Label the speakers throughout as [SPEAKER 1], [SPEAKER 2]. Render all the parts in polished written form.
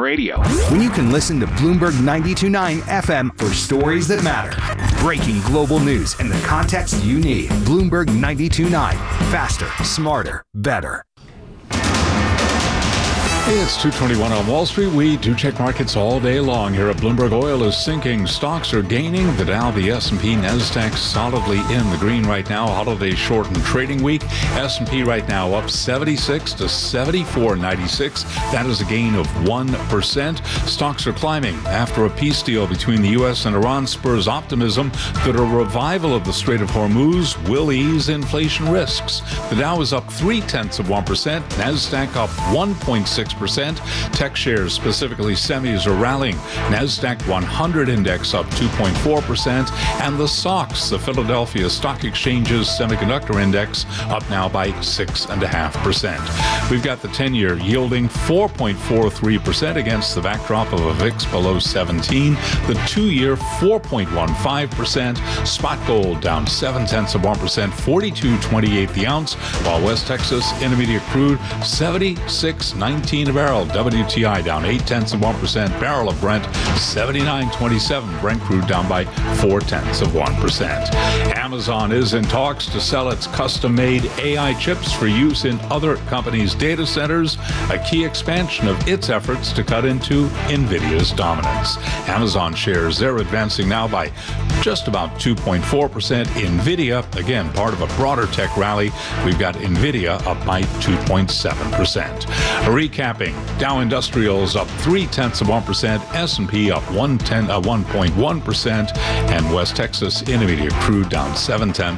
[SPEAKER 1] Radio.
[SPEAKER 2] When you can listen to Bloomberg 92.9 FM for stories that matter. Breaking global news and the context you need. Bloomberg 92.9. Faster, smarter, better.
[SPEAKER 3] It's 2:21 on Wall Street. We do check markets all day long here at Bloomberg. Oil is sinking. Stocks are gaining. The Dow, the S&P, NASDAQ solidly in the green right now. Holiday shortened trading week. S&P right now up 76 to 74.96. That is a gain of 1%. Stocks are climbing after a peace deal between the U.S. and Iran spurs optimism that a revival of the Strait of Hormuz will ease inflation risks. The Dow is up 0.3%. NASDAQ up 1.6%. Tech shares, specifically semis, are rallying. NASDAQ 100 index up 2.4%. And the SOX, the Philadelphia Stock Exchange's semiconductor index, up now by 6.5%. We've got the 10-year yielding 4.43% against the backdrop of a VIX below 17. The 2-year 4.15%. Spot gold down 0.7%, 42.28 the ounce, while West Texas Intermediate crude 76.19 a barrel. WTI down 0.8%. Barrel of Brent 79.27. Brent crude down by 0.4%. Amazon is in talks to sell its custom-made AI chips for use in other companies' data centers, a key expansion of its efforts to cut into NVIDIA's dominance. Amazon shares, they're advancing now by just about 2.4%. NVIDIA, again, part of a broader tech rally. We've got NVIDIA up by 2.7%. Recapping, Dow Industrials up 0.3%, S&P up 1.1%, and West Texas Intermediate crude down 0.7,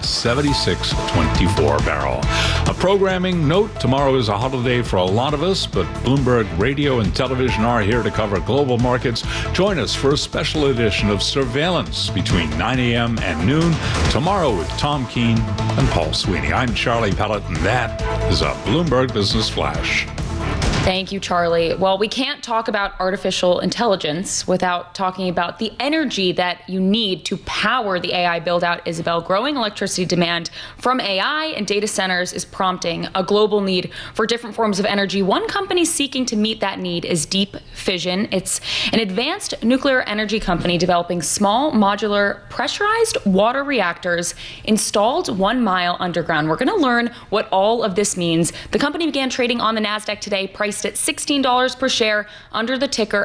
[SPEAKER 3] 76.24 a barrel. A programming note, tomorrow is a holiday for a lot of us, but Bloomberg Radio and Television are here to cover global markets. Join us for a special edition of Surveillance between 9 a.m. and noon tomorrow with Tom Keene and Paul Sweeney. I'm Charlie Pellet, and that is a Bloomberg Business Flash.
[SPEAKER 4] Thank you, Charlie. Well, we can't talk about artificial intelligence without talking about the energy that you need to power the AI build-out, Isabel. Growing electricity demand from AI and data centers is prompting a global need for different forms of energy. One company seeking to meet that need is Deep Fission. It's an advanced nuclear energy company developing small, modular, pressurized water reactors installed 1 mile underground. We're going to learn what all of this means. The company began trading on the NASDAQ today, priced at $16 per share under the ticker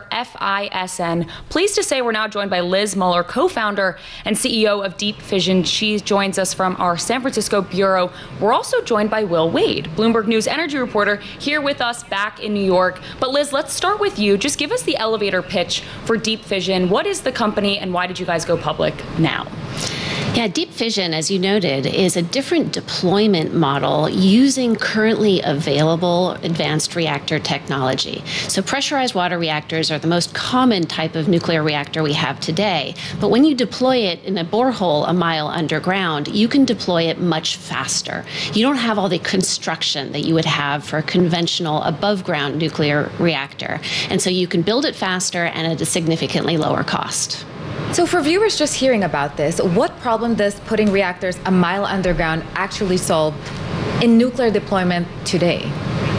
[SPEAKER 4] FISN. Pleased to say we're now joined by Liz Muller, co-founder and CEO of Deep Fission. She joins us from our San Francisco bureau. We're also joined by Will Wade, Bloomberg News energy reporter, here with us back in New York. But Liz, let's start with you. Just give us the elevator pitch for Deep Fission. What is the company and why did you guys go public now?
[SPEAKER 5] Yeah, Deep Fission, as you noted, is a different deployment model using currently available advanced reactor technology. So pressurized water reactors are the most common type of nuclear reactor we have today. But when you deploy it in a borehole 1 mile underground, you can deploy it much faster. You don't have all the construction that you would have for a conventional above-ground nuclear reactor. And so you can build it faster and at a significantly lower cost.
[SPEAKER 6] So for viewers just hearing about this, what problem does putting reactors 1 mile underground actually solve in nuclear deployment today?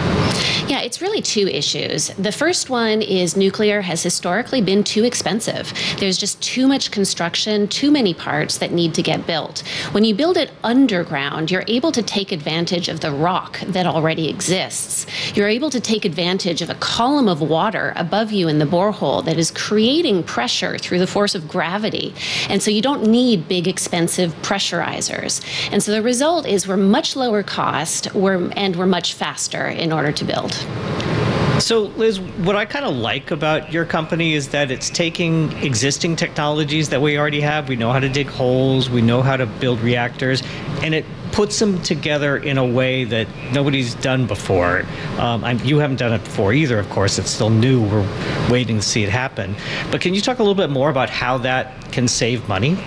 [SPEAKER 5] Yeah, it's really two issues. The first one is nuclear has historically been too expensive. There's just too much construction, too many parts that need to get built. When you build it underground, you're able to take advantage of the rock that already exists. You're able to take advantage of a column of water above you in the borehole that is creating pressure through the force of gravity. And so you don't need big, expensive pressurizers. And so the result is we're much lower cost and we're much faster in order to build.
[SPEAKER 7] So, Liz, what I kind of like about your company is that it's taking existing technologies that we already have. We know how to dig holes, we know how to build reactors, and it puts them together in a way that nobody's done before. You haven't done it before either, of course. It's still new. We're waiting to see it happen. But can you talk a little bit more about how that can save money?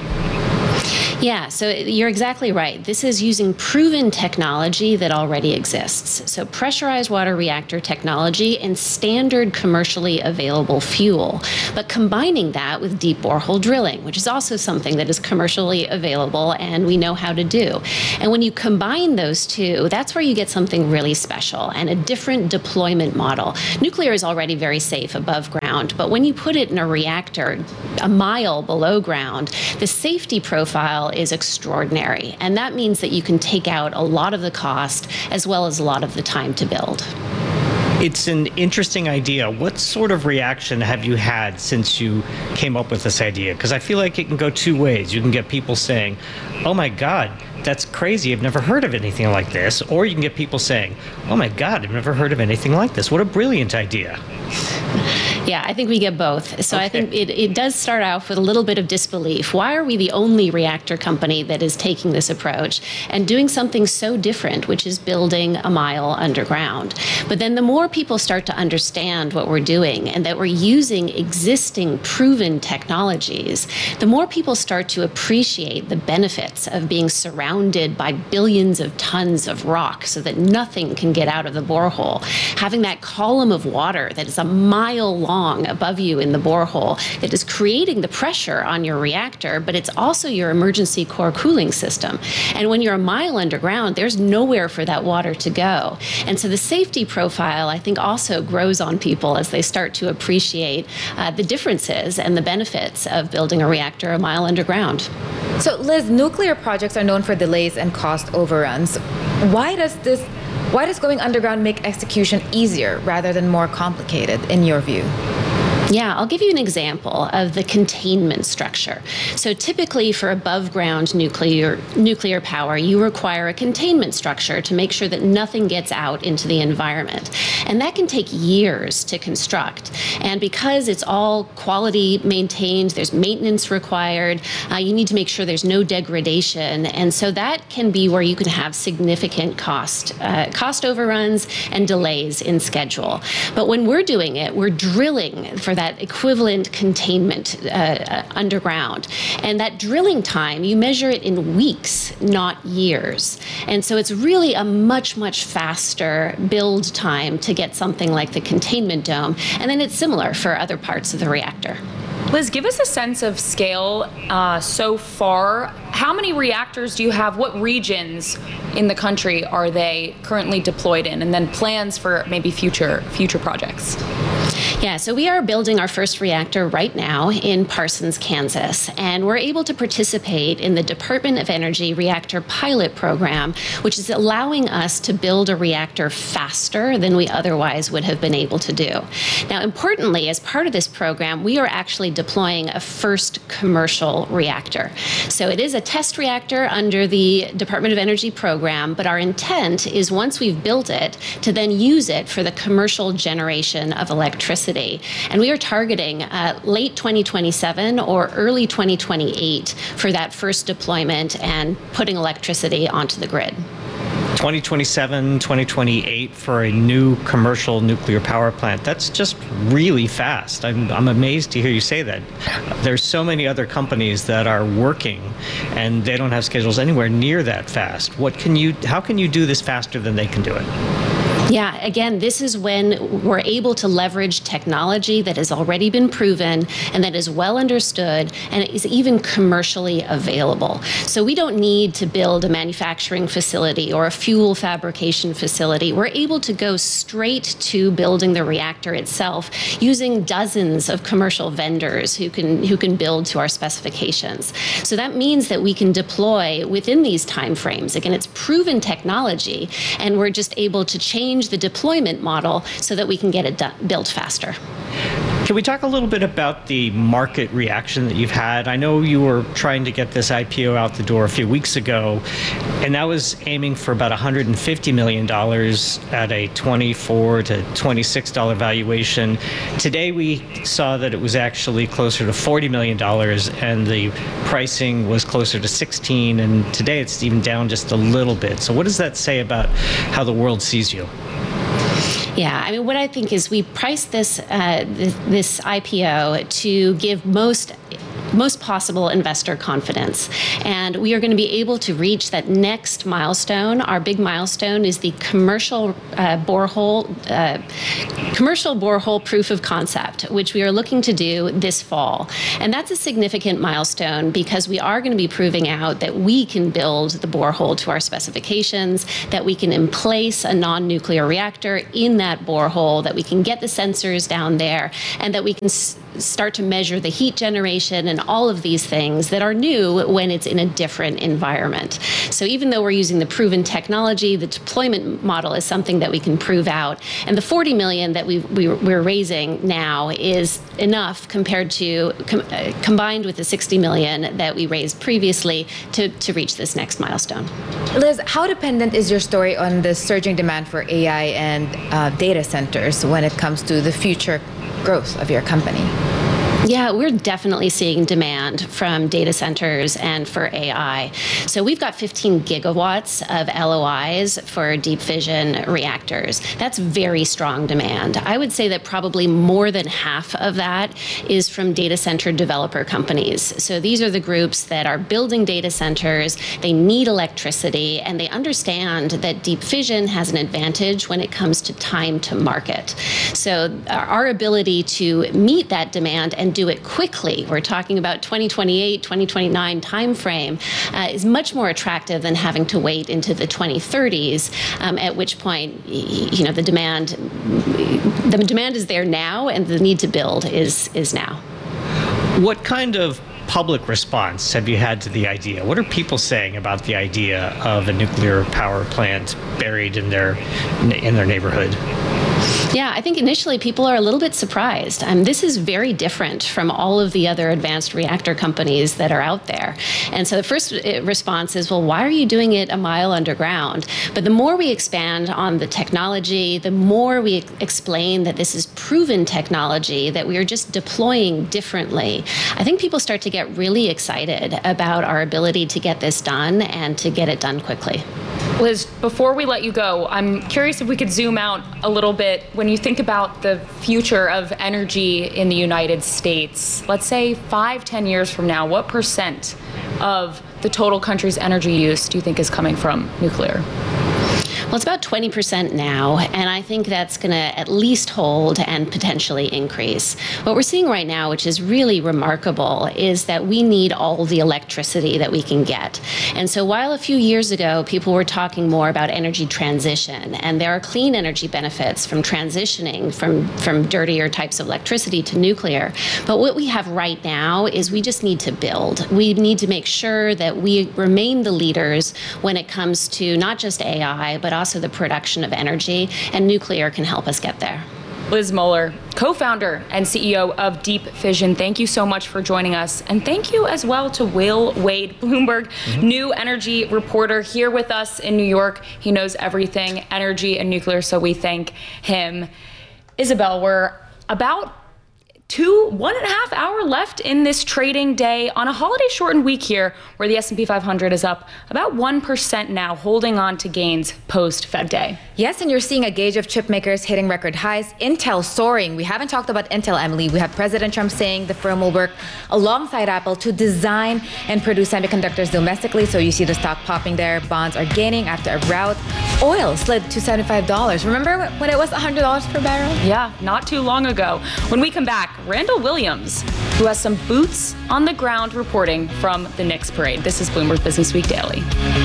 [SPEAKER 5] Yeah, so you're exactly right. This is using proven technology that already exists. So pressurized water reactor technology and standard commercially available fuel, but combining that with deep borehole drilling, which is also something that is commercially available and we know how to do. And when you combine those two, that's where you get something really special and a different deployment model. Nuclear is already very safe above ground. ground, but when you put it in a reactor a mile below ground, the safety profile is extraordinary. And that means that you can take out a lot of the cost as well as a lot of the time to build.
[SPEAKER 7] It's an interesting idea. What sort of reaction have you had since you came up with this idea? Because I feel like it can go two ways. You can get people saying, oh my God, that's crazy. I've never heard of anything like this. Or you can get people saying, oh my God, I've never heard of anything like this. What a brilliant idea.
[SPEAKER 5] Yeah, I think we get both. So
[SPEAKER 7] Okay.
[SPEAKER 5] I think it does start off with a little bit of disbelief. Why are we the only reactor company that is taking this approach and doing something so different, which is building a mile underground? But then the more people start to understand what we're doing and that we're using existing proven technologies, the more people start to appreciate the benefits of being surrounded by billions of tons of rock so that nothing can get out of the borehole. Having that column of water that is a mile long above you in the borehole that is creating the pressure on your reactor, but it's also your emergency core cooling system. And when you're a mile underground, there's nowhere for that water to go. And so the safety profile, I think, also grows on people as they start to appreciate the differences and the benefits of building a reactor a mile underground.
[SPEAKER 6] So, Liz, nuclear projects are known for delays and cost overruns. Why does going underground make execution easier rather than more complicated, in your view?
[SPEAKER 5] Yeah, I'll give you an example of the containment structure. So typically for above ground nuclear power, you require a containment structure to make sure that nothing gets out into the environment. And that can take years to construct. And because it's all quality maintained, there's maintenance required, you need to make sure there's no degradation. And so that can be where you can have significant cost overruns and delays in schedule. But when we're doing it, we're drilling for that equivalent containment underground. And that drilling time, you measure it in weeks, not years. And so it's really a much, much faster build time to get something like the containment dome. And then it's similar for other parts of the reactor.
[SPEAKER 4] Liz, give us a sense of scale so far. How many reactors do you have? What regions in the country are they currently deployed in? And then plans for maybe future projects?
[SPEAKER 5] Yeah, so we are building our first reactor right now in Parsons, Kansas, and we're able to participate in the Department of Energy Reactor Pilot Program, which is allowing us to build a reactor faster than we otherwise would have been able to do. Now, importantly, as part of this program, we are actually deploying a first commercial reactor. So it is a test reactor under the Department of Energy program, but our intent is once we've built it to then use it for the commercial generation of electricity. And we are targeting late 2027 or early 2028 for that first deployment and putting electricity onto the grid.
[SPEAKER 7] 2027, 2028 for a new commercial nuclear power plant. That's just really fast. I'm amazed to hear you say that. There's so many other companies that are working and they don't have schedules anywhere near that fast. How can you do this faster than they can do it?
[SPEAKER 5] Yeah, again, this is when we're able to leverage technology that has already been proven and that is well understood and is even commercially available. So we don't need to build a manufacturing facility or a fuel fabrication facility. We're able to go straight to building the reactor itself using dozens of commercial vendors who can build to our specifications. So that means that we can deploy within these timeframes. Again, it's proven technology, and we're just able to change the deployment model so that we can get it built faster.
[SPEAKER 7] Can we talk a little bit about the market reaction that you've had? I know you were trying to get this IPO out the door a few weeks ago, and that was aiming for about $150 million at a $24 to $26 valuation. Today we saw that it was actually closer to $40 million, and the pricing was closer to 16, and today it's even down just a little bit. So what does that say about how the world sees you?
[SPEAKER 5] Yeah, I mean, what I think is we priced this IPO to give most most possible investor confidence. And we are going to be able to reach that next milestone. Our big milestone is the commercial borehole proof of concept, which we are looking to do this fall. And that's a significant milestone because we are going to be proving out that we can build the borehole to our specifications, that we can emplace a non-nuclear reactor in that borehole, that we can get the sensors down there, and that we can start to measure the heat generation and all of these things that are new when it's in a different environment. So even though we're using the proven technology, the deployment model is something that we can prove out. And the $40 million that we're raising now is enough compared to combined with the $60 million that we raised previously to reach this next milestone.
[SPEAKER 6] Liz, how dependent is your story on the surging demand for AI and data centers when it comes to the future growth of your company?
[SPEAKER 5] Yeah, we're definitely seeing demand from data centers and for AI. So we've got 15 gigawatts of LOIs for deep fission reactors. That's very strong demand. I would say that probably more than half of that is from data center developer companies. So these are the groups that are building data centers, they need electricity, and they understand that deep fission has an advantage when it comes to time to market. So our ability to meet that demand and do it quickly, we're talking about 2028, 2029 timeframe, is much more attractive than having to wait into the 2030s, at which point, the demand is there now, and the need to build is now.
[SPEAKER 7] What kind of public response have you had to the idea? What are people saying about the idea of a nuclear power plant buried in their neighborhood?
[SPEAKER 5] Yeah, I think initially people are a little bit surprised. This is very different from all of the other advanced reactor companies that are out there. And so the first response is, well, why are you doing it a mile underground? But the more we expand on the technology, the more we explain that this is proven technology that we are just deploying differently, I think people start to get really excited about our ability to get this done and to get it done quickly.
[SPEAKER 4] Liz, before we let you go, I'm curious if we could zoom out a little bit. When you think about the future of energy in the United States, let's say 5-10 years from now, what % of the total country's energy use do you think is coming from nuclear?
[SPEAKER 5] Well, it's about 20% now, and I think that's going to at least hold and potentially increase. What we're seeing right now, which is really remarkable, is that we need all the electricity that we can get. And so while a few years ago people were talking more about energy transition, and there are clean energy benefits from transitioning from dirtier types of electricity to nuclear, but what we have right now is we just need to build. We need to make sure that we remain the leaders when it comes to not just AI, but also the production of energy, and nuclear can help us get there.
[SPEAKER 4] Liz Moeller, co-founder and CEO of Deep Fission, thank you so much for joining us. And thank you as well to Will Wade, Bloomberg new energy reporter here with us in New York. He knows everything energy and nuclear, so we thank him. Isabel, we're about 1.5 hours left in this trading day on a holiday shortened week here, where the S&P 500 is up about 1% now, holding on to gains post Fed Day.
[SPEAKER 6] Yes, and you're seeing a gauge of chip makers hitting record highs. Intel soaring. We haven't talked about Intel, Emily. We have President Trump saying the firm will work alongside Apple to design and produce semiconductors domestically. So you see the stock popping there. Bonds are gaining after a rout. Oil slid to $75. Remember when it was $100 per barrel?
[SPEAKER 4] Yeah, not too long ago. When we come back, Randall Williams, who has some boots on the ground reporting from the Knicks parade. This is Bloomberg Business Week Daily.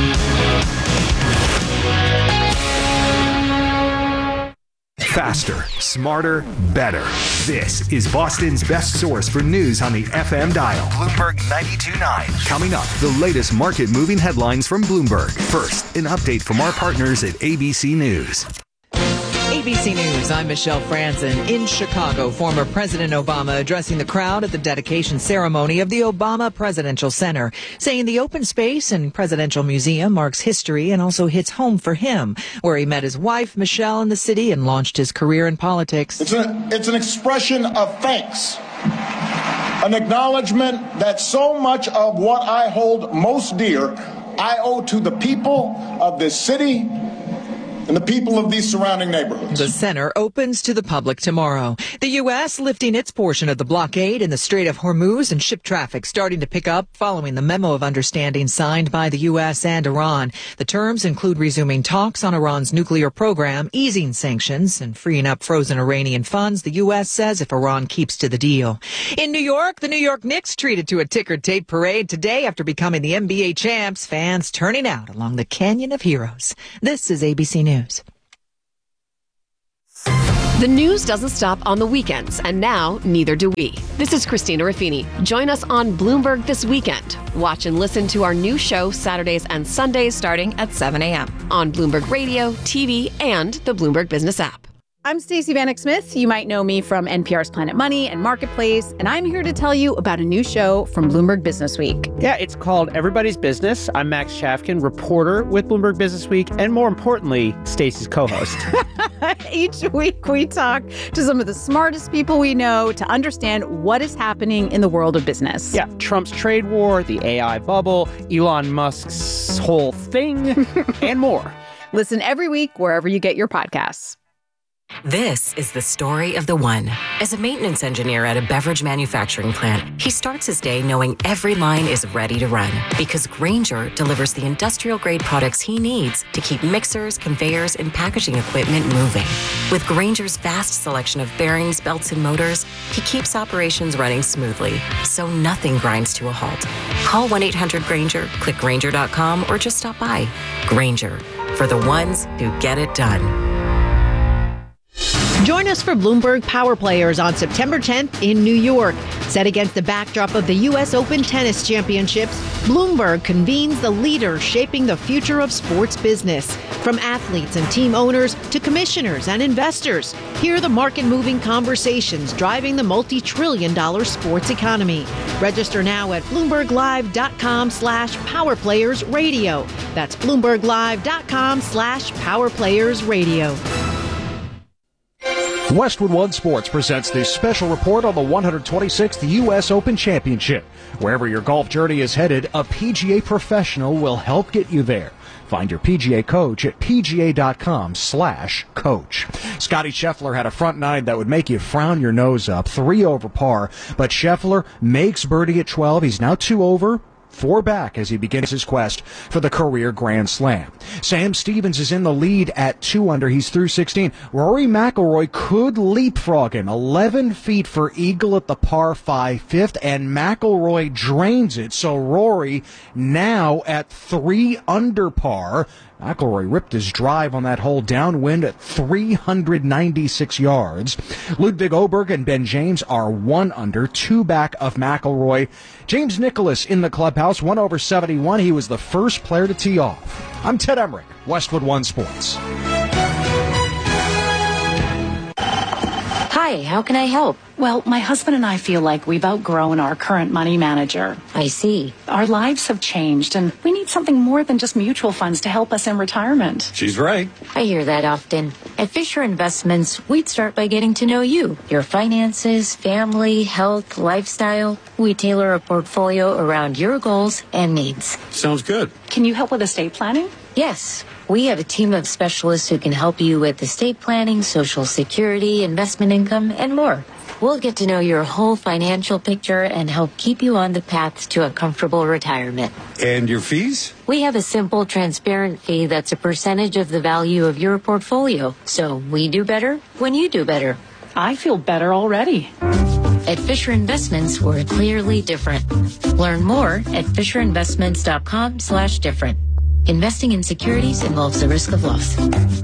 [SPEAKER 2] Faster, smarter, better. This is Boston's best source for news on the FM dial. Bloomberg 92.9. Coming up, the latest market-moving headlines from Bloomberg. First, an update from our partners at ABC News.
[SPEAKER 1] ABC News, I'm Michelle Franzen. In Chicago, former President Obama addressing the crowd at the dedication ceremony of the Obama Presidential Center, saying the open space and Presidential Museum marks history and also hits home for him, where he met his wife, Michelle, in the city and launched his career in politics.
[SPEAKER 8] It's an expression of thanks, an acknowledgement that so much of what I hold most dear I owe to the people of this city and and the people of these surrounding neighborhoods.
[SPEAKER 1] The center opens to the public tomorrow. The U.S. lifting its portion of the blockade in the Strait of Hormuz and ship traffic starting to pick up following the memo of understanding signed by the U.S. and Iran. The terms include resuming talks on Iran's nuclear program, easing sanctions, and freeing up frozen Iranian funds, the U.S. says, if Iran keeps to the deal. In New York, the New York Knicks treated to a ticker tape parade today after becoming the NBA champs, fans turning out along the Canyon of Heroes. This is ABC News.
[SPEAKER 9] The news doesn't stop on the weekends, and now neither do we. This is Christina Raffini. Join us on Bloomberg this weekend. Watch and listen to our new show Saturdays and Sundays starting at 7 a.m. on Bloomberg Radio, TV, and the Bloomberg Business app.
[SPEAKER 10] I'm Stacey Vanek Smith. You might know me from NPR's Planet Money and Marketplace, and I'm here to tell you about a new show from Bloomberg Business Week.
[SPEAKER 11] Yeah, it's called Everybody's Business. I'm Max Chafkin, reporter with Bloomberg Business Week, and more importantly, Stacey's co-host.
[SPEAKER 10] Each week, we talk to some of the smartest people we know to understand what is happening in the world of business.
[SPEAKER 11] Yeah, Trump's trade war, the AI bubble, Elon Musk's whole thing, and more.
[SPEAKER 10] Listen every week wherever you get your podcasts.
[SPEAKER 12] This is the story of the one. As a maintenance engineer at a beverage manufacturing plant, he starts his day knowing every line is ready to run because Grainger delivers the industrial-grade products he needs to keep mixers, conveyors, and packaging equipment moving. With Grainger's vast selection of bearings, belts, and motors, he keeps operations running smoothly, so nothing grinds to a halt. Call 1-800-GRAINGER, click Grainger.com, or just stop by. Grainger, for the ones who get it done.
[SPEAKER 13] Join us for Bloomberg Power Players on September 10th in New York. Set against the backdrop of the U.S. Open Tennis Championships, Bloomberg convenes the leaders shaping the future of sports business. From athletes and team owners to commissioners and investors, hear the market-moving conversations driving the multi-trillion-dollar sports economy. Register now at BloombergLive.com/PowerPlayersRadio. That's BloombergLive.com/PowerPlayersRadio.
[SPEAKER 14] Westwood One Sports presents this special report on the 126th U.S. Open Championship. Wherever your golf journey is headed, a PGA professional will help get you there. Find your PGA coach at PGA.com/coach. Scottie Scheffler had a front nine that would make you frown your nose up, 3 over par, but Scheffler makes birdie at 12. He's now 2 over. 4 back as he begins his quest for the career Grand Slam. Sam Stevens is in the lead at 2 under. He's through 16. Rory McIlroy could leapfrog him. 11 feet for eagle at the par 5 fifth, and McIlroy drains it. So Rory now at 3 under par. McIlroy ripped his drive on that hole downwind at 396 yards. Ludwig Oberg and Ben James are 1 under, 2 back of McIlroy. James Nicholas in the clubhouse, 1 over 71. He was the first player to tee off. I'm Ted Emmerich, Westwood One Sports.
[SPEAKER 15] Hi, how can I help? Well, my husband and I feel like we've outgrown our current money manager. I see. Our lives have changed, and we need something more than just mutual funds to help us in retirement.
[SPEAKER 16] She's right.
[SPEAKER 17] I hear that often. At Fisher Investments, we'd start by getting to know you, your finances, family, health, lifestyle. We tailor a portfolio around your goals and needs.
[SPEAKER 16] Sounds good.
[SPEAKER 15] Can you help with estate planning?
[SPEAKER 17] Yes. We have a team of specialists who can help you with estate planning, Social Security, investment income, and more. We'll get to know your whole financial picture and help keep you on the path to a comfortable retirement.
[SPEAKER 16] And your fees?
[SPEAKER 17] We have a simple, transparent fee that's a percentage of the value of your portfolio. So we do better when you do better.
[SPEAKER 15] I feel better already.
[SPEAKER 17] At Fisher Investments, we're clearly different. Learn more at FisherInvestments.com/different. Investing in securities involves the risk of loss.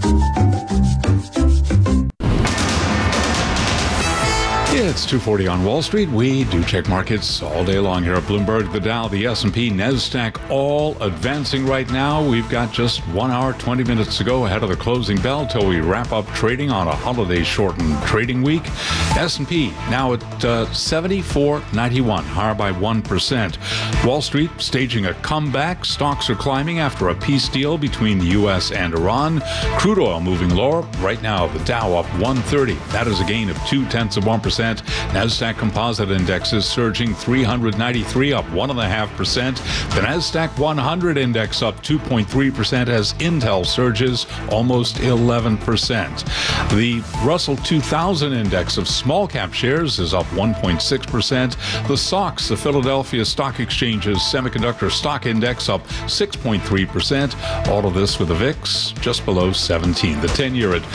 [SPEAKER 3] It's 2:40 on Wall Street. We do check markets all day long here at Bloomberg. The Dow, the S&P, NASDAQ, all advancing right now. We've got just 1 hour, 20 minutes to go ahead of the closing bell till we wrap up trading on a holiday-shortened trading week. S&P now at 74.91, higher by 1%. Wall Street staging a comeback. Stocks are climbing after a peace deal between the U.S. and Iran. Crude oil moving lower. Right now, the Dow up 130. That is a gain of 0.2%. NASDAQ Composite Index is surging 393, up 1.5%. The NASDAQ 100 Index up 2.3% as Intel surges almost 11%. The Russell 2000 Index of small cap shares is up 1.6%. The SOX, the Philadelphia Stock Exchange's Semiconductor Stock Index, up 6.3%. All of this with the VIX just below 17. The 10-year at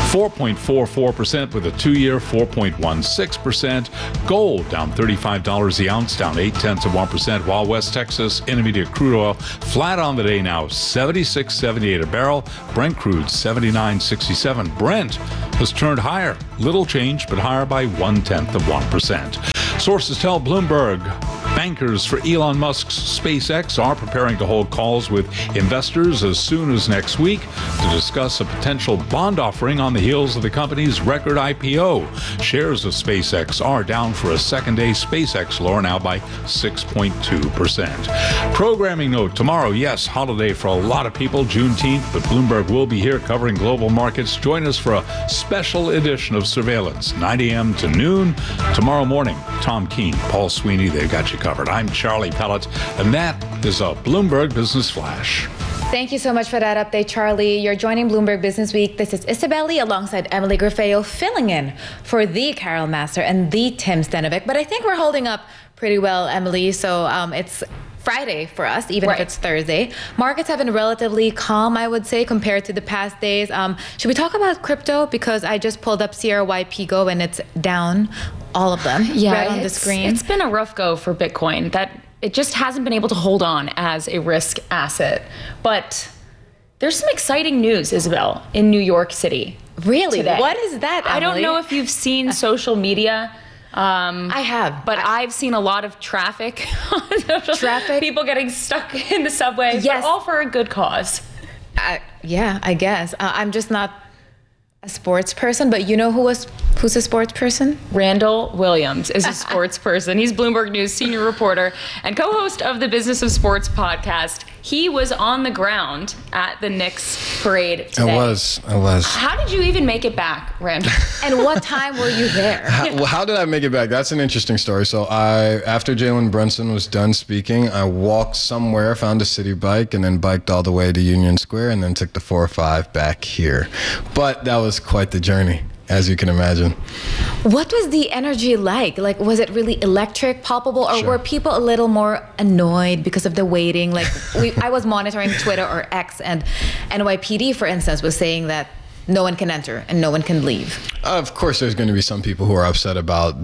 [SPEAKER 3] 4.44%, with a 2-year 4.16%. Gold down $35 the ounce, down 0.8%, while West Texas Intermediate crude oil flat on the day now, 76.78 a barrel. Brent crude 79.67. Brent has turned higher, little change, but higher by 0.1%. Sources tell Bloomberg bankers for Elon Musk's SpaceX are preparing to hold calls with investors as soon as next week to discuss a potential bond offering on the heels of the company's record IPO. Shares of SpaceX are down for a second day. SpaceX lower now by 6.2%. Programming note, tomorrow, yes, holiday for a lot of people, Juneteenth, but Bloomberg will be here covering global markets. Join us for a special edition of Surveillance, 9 a.m. to noon tomorrow morning. Tom Keene, Paul Sweeney, they've got you covered. I'm Charlie Pellet, and that is a Bloomberg Business Flash.
[SPEAKER 6] Thank you so much for that update, Charlie. You're joining Bloomberg Business Week. This is Isabel Lee alongside Emily Grafeo, filling in for the Carol Master and the Tim Stenovic. But I think we're holding up pretty well, Emily. So it's Friday for us, even if it's Thursday. Markets have been relatively calm, I would say, compared to the past days. Should we talk about crypto? Because I just pulled up CRYP Go and it's down, all of them, right on the screen.
[SPEAKER 4] It's been a rough go for Bitcoin. It just hasn't been able to hold on as a risk asset. But there's some exciting news, Isabel, in New York City.
[SPEAKER 6] Really?
[SPEAKER 4] Today.
[SPEAKER 6] What is that, Emily?
[SPEAKER 4] I don't know if you've seen social media.
[SPEAKER 6] I have.
[SPEAKER 4] But I've seen a lot of traffic. People getting stuck in the subway.
[SPEAKER 6] Yes.
[SPEAKER 4] But all for a good cause.
[SPEAKER 6] Yeah, I guess. I'm just not a sports person, but you know who's a sports person?
[SPEAKER 4] Randall Williams is a sports person. He's Bloomberg News senior reporter and co-host of the Business of Sports podcast. He was on the ground at the Knicks parade today.
[SPEAKER 16] I was.
[SPEAKER 4] How did you even make it back, Randall?
[SPEAKER 6] And what time were you there?
[SPEAKER 16] How did I make it back? That's an interesting story. So after Jalen Brunson was done speaking, I walked somewhere, found a city bike, and then biked all the way to Union Square, and then took the 405 back here. But that was quite the journey, as you can imagine.
[SPEAKER 6] What was the energy like? Like, was it really electric, palpable, or were people a little more annoyed because of the waiting? Like, I was monitoring Twitter or X, and NYPD, for instance, was saying that no one can enter and no one can leave.
[SPEAKER 16] Of course, there's going to be some people who are upset about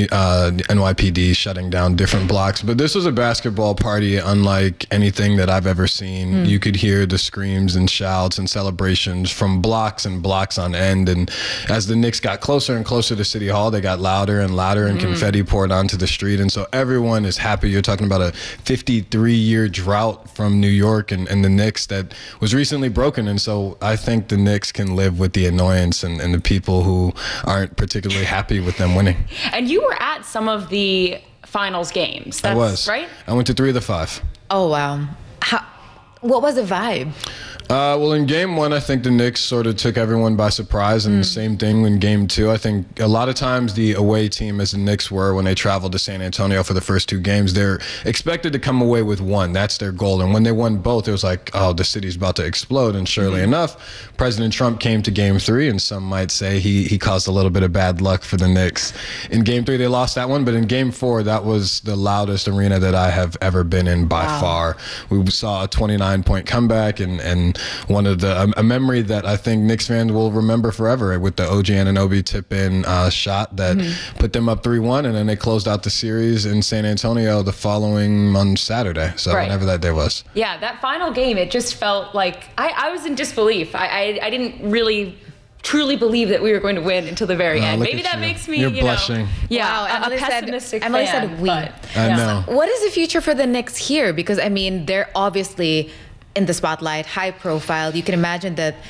[SPEAKER 16] NYPD shutting down different blocks, but this was a basketball party unlike anything that I've ever seen. You could hear the screams and shouts and celebrations from blocks and blocks on end, and as the Knicks got closer and closer to City Hall, they got louder and louder, and confetti poured onto the street, and so everyone is happy. You're talking about a 53-year drought from New York and the Knicks that was recently broken, and so I think the Knicks can live with the annoyance and the people who aren't particularly happy with them winning.
[SPEAKER 4] And you were at some of the finals games.
[SPEAKER 16] I was.
[SPEAKER 4] Right?
[SPEAKER 16] I went to 3 of the 5.
[SPEAKER 6] Oh, wow. What was the vibe?
[SPEAKER 16] Well, in game 1, I think the Knicks sort of took everyone by surprise, and the same thing in game 2. I think a lot of times the away team, as the Knicks were when they traveled to San Antonio for the first 2 games, they're expected to come away with 1. That's their goal. And when they won both, it was like, oh, the city's about to explode. And surely enough, President Trump came to game 3, and some might say he caused a little bit of bad luck for the Knicks. In game 3, they lost that one, but in game 4, that was the loudest arena that I have ever been in by far. We saw a 29-point comeback, and one of a memory that I think Knicks fans will remember forever, with the OG Anunoby tip-in shot that put them up 3-1, and then they closed out the series in San Antonio the following on Saturday, so whenever that day was.
[SPEAKER 4] Yeah, that final game, it just felt like I was in disbelief. I didn't really truly believe that we were going to win until the very end. Maybe that makes me,
[SPEAKER 16] You're blushing.
[SPEAKER 4] A pessimistic fan.
[SPEAKER 6] Emily said we.
[SPEAKER 16] I know.
[SPEAKER 6] What is the future for the Knicks here? Because, I mean, they're obviously in the spotlight, high profile. You can imagine that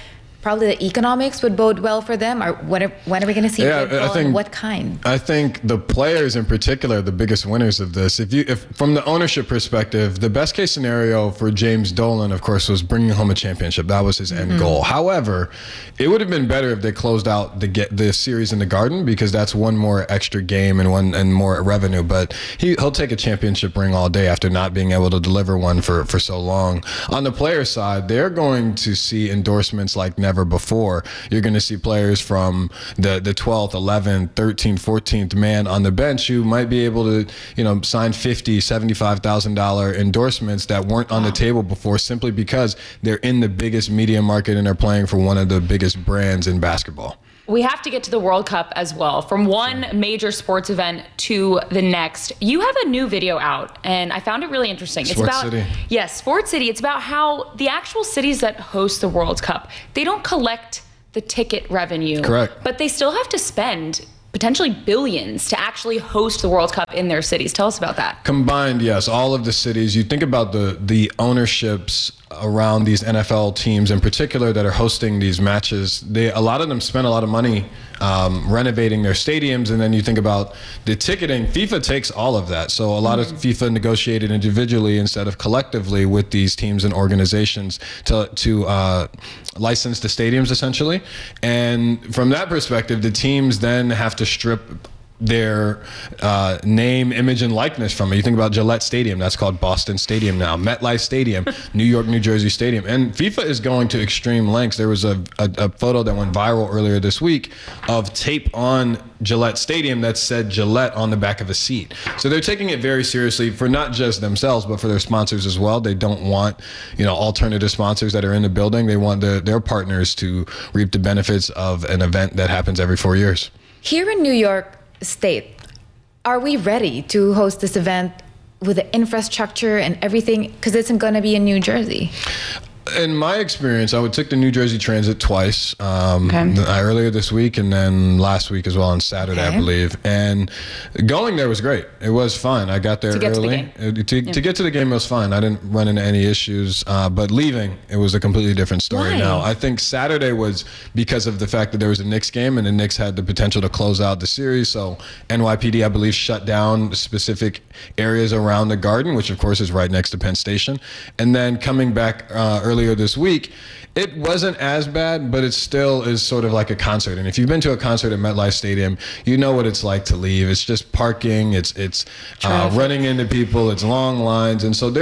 [SPEAKER 6] probably the economics would bode well for them? Or when are we going to see
[SPEAKER 16] I think,
[SPEAKER 6] and what kind?
[SPEAKER 16] I think the players in particular are the biggest winners of this. If from the ownership perspective, the best case scenario for James Dolan, of course, was bringing home a championship. That was his end goal. However, it would have been better if they closed out the series in the Garden, because that's one more extra game and more revenue. But he'll take a championship ring all day after not being able to deliver one for so long. On the player side, they're going to see endorsements like never before. You're going to see players from the 12th, 11th, 13th, 14th man on the bench who might be able to, sign $50,000, $75,000 endorsements that weren't on the table before, simply because they're in the biggest media market and are playing for one of the biggest brands in basketball.
[SPEAKER 4] We have to get to the World Cup as well. From one major sports event to the next. You have a new video out, and I found it really interesting.
[SPEAKER 16] Sports City.
[SPEAKER 4] Yes, Sports City. It's about how the actual cities that host the World Cup, they don't collect the ticket revenue.
[SPEAKER 16] Correct.
[SPEAKER 4] But they still have to spend potentially billions to actually host the World Cup in their cities. Tell us about that.
[SPEAKER 16] Combined, yes, all of the cities. You think about the ownerships around these NFL teams in particular that are hosting these matches. A lot of them spend a lot of money renovating their stadiums, and then you think about the ticketing. FIFA takes all of that. So a lot of FIFA negotiated individually instead of collectively with these teams and organizations to license the stadiums, essentially. And from that perspective, the teams then have to strip their name, image, and likeness from it. You think about Gillette Stadium, that's called Boston Stadium now. MetLife Stadium, New York, New Jersey Stadium. And FIFA is going to extreme lengths. There was a photo that went viral earlier this week of tape on Gillette Stadium that said Gillette on the back of a seat. So they're taking it very seriously for not just themselves, but for their sponsors as well. They don't want, alternative sponsors that are in the building. They want their partners to reap the benefits of an event that happens every 4 years.
[SPEAKER 6] Here in New York State, are we ready to host this event with the infrastructure and everything? Because it's going to be in New Jersey.
[SPEAKER 16] In my experience, I took the New Jersey Transit twice, earlier this week and then last week as well on Saturday, I believe. And going there was great. It was fun. I got there early. To get to the game, it was fine. I didn't run into any issues. But leaving, it was a completely different story.
[SPEAKER 6] Why?
[SPEAKER 16] Now, I think Saturday was because of the fact that there was a Knicks game and the Knicks had the potential to close out the series. So NYPD, I believe, shut down specific areas around the Garden, which of course is right next to Penn Station. And then coming back earlier this week, it wasn't as bad, but it still is sort of like a concert. And if you've been to a concert at MetLife Stadium, you know what it's like to leave. It's just parking, it's running into people, it's long lines. And so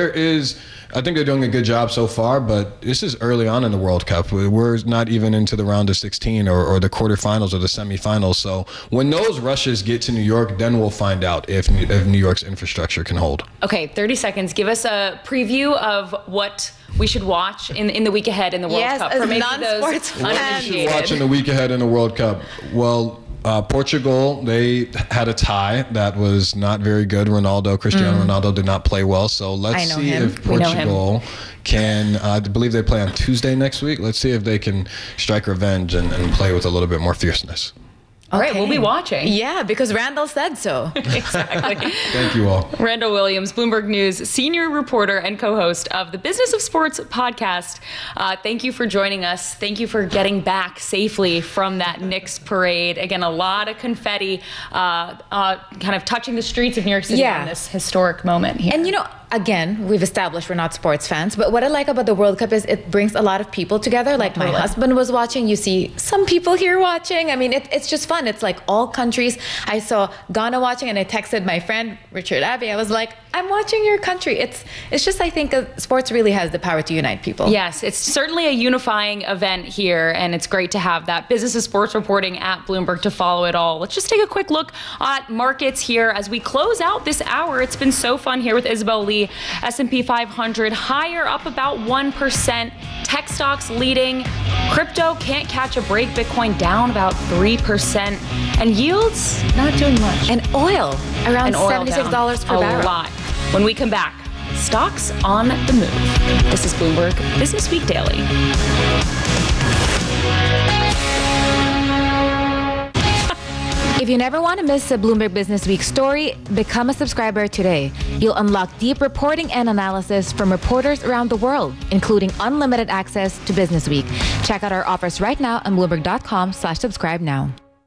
[SPEAKER 16] I think they're doing a good job so far, but this is early on in the World Cup. We're not even into the round of 16 or the quarterfinals or the semifinals. So when those rushes get to New York, then we'll find out if New York's infrastructure can hold.
[SPEAKER 4] Okay, 30 seconds. Give us a preview of what we should watch in the week ahead in the World Cup.
[SPEAKER 6] For non-sports
[SPEAKER 4] fans.
[SPEAKER 16] What we should watch in the week ahead in the World Cup? Well, Portugal, they had a tie that was not very good. Cristiano Ronaldo did not play well. So let's see if Portugal can, I believe they play on Tuesday next week. Let's see if they can strike revenge and play with a little bit more fierceness.
[SPEAKER 4] All right, we'll be watching.
[SPEAKER 6] Yeah, because Randall said so.
[SPEAKER 4] Exactly.
[SPEAKER 16] Thank you all.
[SPEAKER 4] Randall Williams, Bloomberg News senior reporter and co-host of the Business of Sports podcast. Thank you for joining us. Thank you for getting back safely from that Knicks parade. Again, a lot of confetti kind of touching the streets of New York City on this historic moment here.
[SPEAKER 6] And again, we've established we're not sports fans, but what I like about the World Cup is it brings a lot of people together. Like my husband was watching. You see some people here watching. I mean, it's just fun. It's like all countries. I saw Ghana watching, and I texted my friend Richard Abbey. I was like, I'm watching your country. It's just, I think sports really has the power to unite people.
[SPEAKER 4] Yes, it's certainly a unifying event here, and it's great to have that Business of Sports reporting at Bloomberg to follow it all. Let's just take a quick look at markets here as we close out this hour. It's been so fun here with Isabel Lee. S&P 500 higher, up about 1%. Tech stocks leading. Crypto can't catch a break. Bitcoin down about 3%. And yields not doing much.
[SPEAKER 6] And oil around $76 per barrel.
[SPEAKER 4] A lot. When we come back, stocks on the move. This is Bloomberg Business Week Daily.
[SPEAKER 6] If you never want to miss a Bloomberg Business Week story, become a subscriber today. You'll unlock deep reporting and analysis from reporters around the world, including unlimited access to Business Week. Check out our offers right now on Bloomberg.com/subscribe now.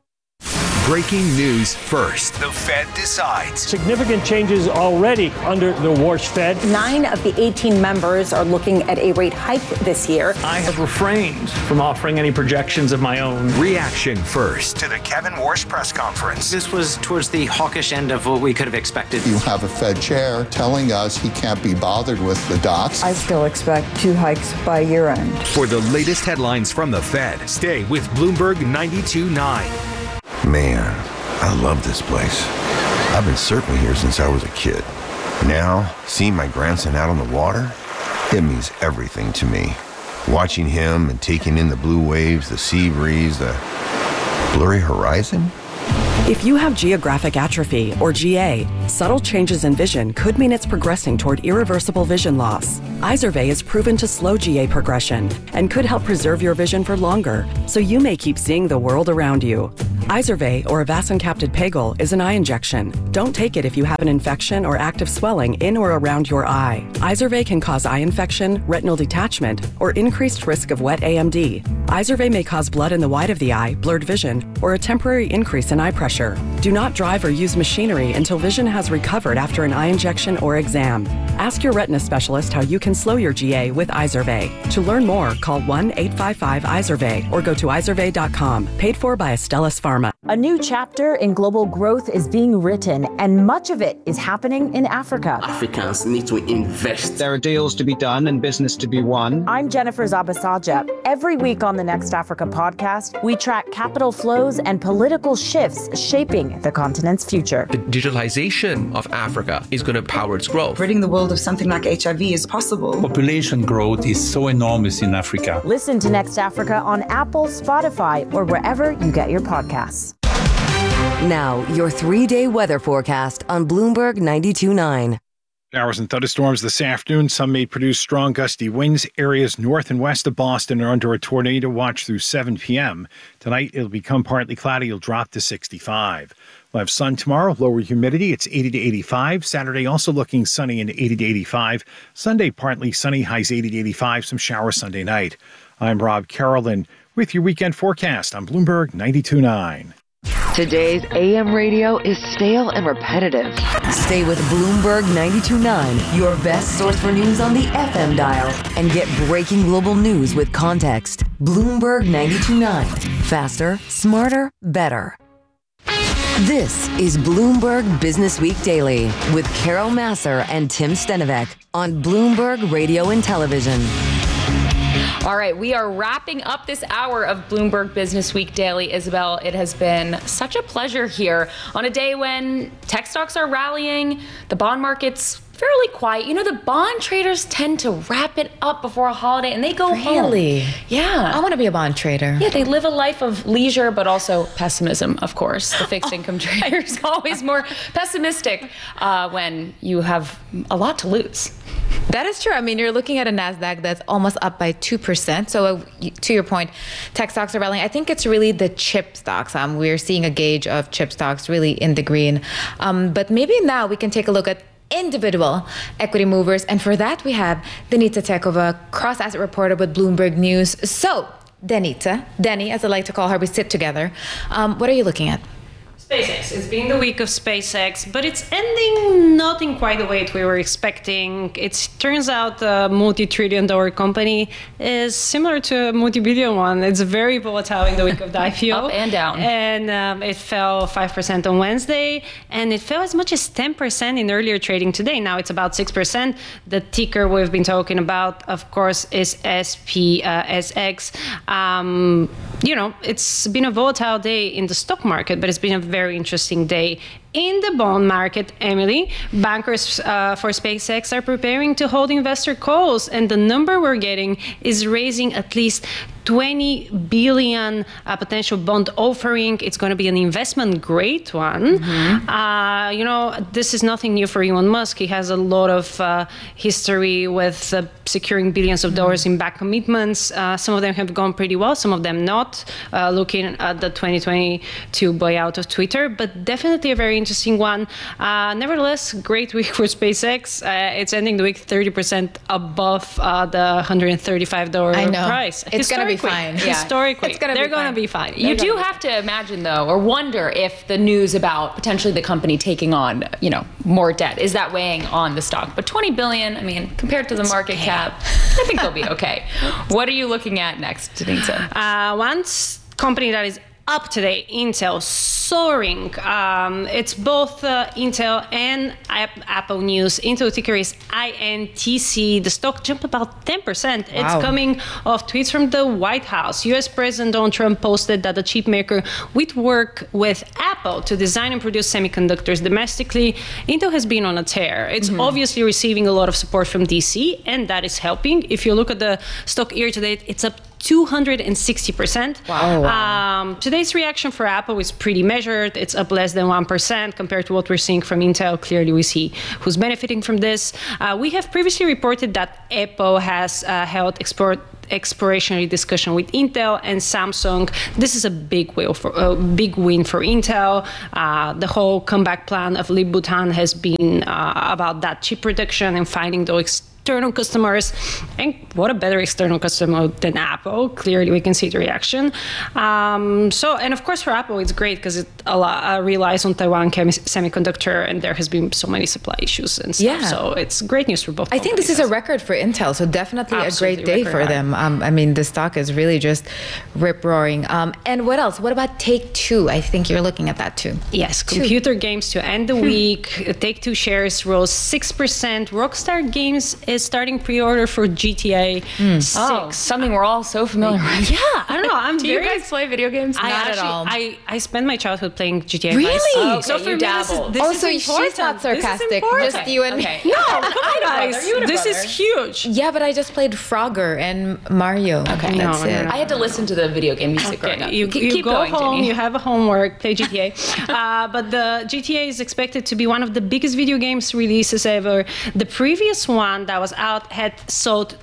[SPEAKER 2] Breaking news first. The Fed decides.
[SPEAKER 18] Significant changes already under the Warsh Fed.
[SPEAKER 19] 9 of the 18 members are looking at a rate hike this year.
[SPEAKER 18] I have refrained from offering any projections of my own.
[SPEAKER 2] Reaction first to the Kevin Warsh press conference.
[SPEAKER 20] This was towards the hawkish end of what we could have expected.
[SPEAKER 21] You have a Fed chair telling us he can't be bothered with the dots.
[SPEAKER 22] I still expect 2 hikes by year end.
[SPEAKER 2] For the latest headlines from the Fed, stay with Bloomberg 92.9.
[SPEAKER 23] Man, I love this place. I've been surfing here since I was a kid. Now, seeing my grandson out on the water, it means everything to me. Watching him and taking in the blue waves, the sea breeze, the blurry horizon.
[SPEAKER 24] If you have geographic atrophy, or GA, subtle changes in vision could mean it's progressing toward irreversible vision loss. Izervay is proven to slow GA progression and could help preserve your vision for longer, so you may keep seeing the world around you. Izervay, or avacincaptad pegol, is an eye injection. Don't take it if you have an infection or active swelling in or around your eye. Izervay can cause eye infection, retinal detachment, or increased risk of wet AMD. Izervay may cause blood in the white of the eye, blurred vision, or a temporary increase in eye pressure. Do not drive or use machinery until vision has recovered after an eye injection or exam. Ask your retina specialist how you can slow your GA with Izervay. To learn more, call 1-855-IZERVAY or go to izervay.com. Paid for by Astellas Pharma.
[SPEAKER 25] A new chapter in global growth is being written, and much of it is happening in Africa.
[SPEAKER 26] Africans need to invest.
[SPEAKER 27] There are deals to be done and business to be won.
[SPEAKER 25] I'm Jennifer Zabasaja. Every week on the Next Africa podcast, we track capital flows and political shifts shaping the continent's future.
[SPEAKER 28] The digitalization of Africa is going to power its growth.
[SPEAKER 29] Ridding the world of something like HIV is possible.
[SPEAKER 30] Population growth is so enormous in Africa.
[SPEAKER 25] Listen to Next Africa on Apple, Spotify, or wherever you get your podcasts.
[SPEAKER 31] Now, your 3-day weather forecast on Bloomberg 92.9.
[SPEAKER 32] Showers and thunderstorms this afternoon. Some may produce strong gusty winds. Areas north and west of Boston are under a tornado watch through 7 p.m. Tonight, it'll become partly cloudy. It'll drop to 65. We'll have sun tomorrow, lower humidity. It's 80 to 85. Saturday, also looking sunny and 80 to 85. Sunday, partly sunny, highs 80 to 85. Some showers Sunday night. I'm Rob Carolyn with your weekend forecast on Bloomberg 92.9.
[SPEAKER 31] Today's AM radio is stale and repetitive. Stay with Bloomberg 92.9, your best source for news on the FM dial, and get breaking global news with context. Bloomberg 92.9. Faster, smarter, better. This is Bloomberg Business Week Daily with Carol Masser and Tim Stenovec on Bloomberg Radio and Television.
[SPEAKER 4] All right, we are wrapping up this hour of Bloomberg Business Week Daily. Isabel, it has been such a pleasure here on a day when tech stocks are rallying, the bond market's fairly quiet. You know, the bond traders tend to wrap it up before a holiday and they go home.
[SPEAKER 6] Really?
[SPEAKER 4] Yeah.
[SPEAKER 6] I want to be a bond trader.
[SPEAKER 4] Yeah, they live a life of leisure, but also pessimism, of course. The fixed income trader is always more pessimistic when you have a lot to lose.
[SPEAKER 6] That is true. I mean, you're looking at a NASDAQ that's almost up by 2%. So to your point, tech stocks are rallying. I think it's really the chip stocks. We're seeing a gauge of chip stocks really in the green. But maybe now we can take a look at individual equity movers. And for that, we have Denita Tekova, cross-asset reporter with Bloomberg News. So, Denita, Denny, as I like to call her, we sit together. What are you looking at?
[SPEAKER 33] SpaceX. It's been the week of SpaceX, but it's ending not in quite the way we were expecting. It turns out a multi-trillion-dollar company is similar to a multi-billion one. It's very volatile in the week of the IPO.
[SPEAKER 4] Up and down.
[SPEAKER 33] And it fell 5% on Wednesday, and it fell as much as 10% in earlier trading today. Now it's about 6%. The ticker we've been talking about, of course, is SPSX. It's been a volatile day in the stock market, but it's been a very interesting day in the bond market, Emily, bankers for SpaceX are preparing to hold investor calls, and the number we're getting is raising at least 20 billion potential bond offering. It's going to be an investment grade one. This is nothing new for Elon Musk. He has a lot of history with securing billions of dollars in back commitments. Some of them have gone pretty well, some of them not, looking at the 2022 buyout of Twitter, but definitely a very interesting one. Nevertheless, great week for SpaceX. It's ending the week 30% above the $135 price.
[SPEAKER 6] It's going to be fine.
[SPEAKER 33] Historically, they're going to be fine.
[SPEAKER 4] You do have to imagine, though, or wonder if the news about potentially the company taking on, more debt, is that weighing on the stock? But 20 billion, I mean, compared to the market cap, I think they'll be okay. What are you looking at next, Denitza?
[SPEAKER 33] One company that is up today, Intel, soaring. It's both Intel and Apple news. Intel ticker is INTC. The stock jumped about 10%. Wow. It's coming off tweets from the White House. US President Donald Trump posted that the chip maker would work with Apple to design and produce semiconductors domestically. Intel has been on a tear. It's obviously receiving a lot of support from DC, and that is helping. If you look at the stock year to date, it's up 260%.
[SPEAKER 6] Wow.
[SPEAKER 33] Today's reaction for Apple is pretty measured. It's up less than 1% compared to what we're seeing from Intel. Clearly, we see who's benefiting from this. We have previously reported that Apple has held exploratory discussion with Intel and Samsung. This is a big win for Intel. The whole comeback plan of Lip-Bu Tan has been about that chip production and finding those external customers, and what a better external customer than Apple. Clearly, we can see the reaction. And of course for Apple, it's great because it relies on Taiwan semiconductor, and there has been so many supply issues and stuff.
[SPEAKER 6] Yeah.
[SPEAKER 33] So it's great news for both.
[SPEAKER 6] I think this is a record for Intel, so definitely
[SPEAKER 33] Absolutely
[SPEAKER 6] a great day for them. I mean, the stock is really just rip-roaring. And what else? What about Take-Two? I think you're looking at that too.
[SPEAKER 33] Yes, computer games to end the week. Take-Two shares rose 6%. Rockstar Games is starting pre-order for GTA 6.
[SPEAKER 4] Oh, something we're all so familiar with.
[SPEAKER 33] Yeah, I don't know.
[SPEAKER 4] Do you guys play video games?
[SPEAKER 33] Not
[SPEAKER 6] at all.
[SPEAKER 33] I spent my childhood playing GTA.
[SPEAKER 6] Really?
[SPEAKER 33] Okay, so for me, this is important.
[SPEAKER 6] She's not sarcastic. Just you and me.
[SPEAKER 33] No, come on, guys. This is huge.
[SPEAKER 6] Yeah, but I just played Frogger and Mario.
[SPEAKER 4] Okay,
[SPEAKER 33] that's
[SPEAKER 4] it. I had to listen to the video game music growing up.
[SPEAKER 33] You
[SPEAKER 4] Keep
[SPEAKER 33] go
[SPEAKER 4] going,
[SPEAKER 33] home,
[SPEAKER 4] Jenny.
[SPEAKER 33] you have a homework, play GTA. But the GTA is expected to be one of the biggest video games releases ever. The previous one that was out had sold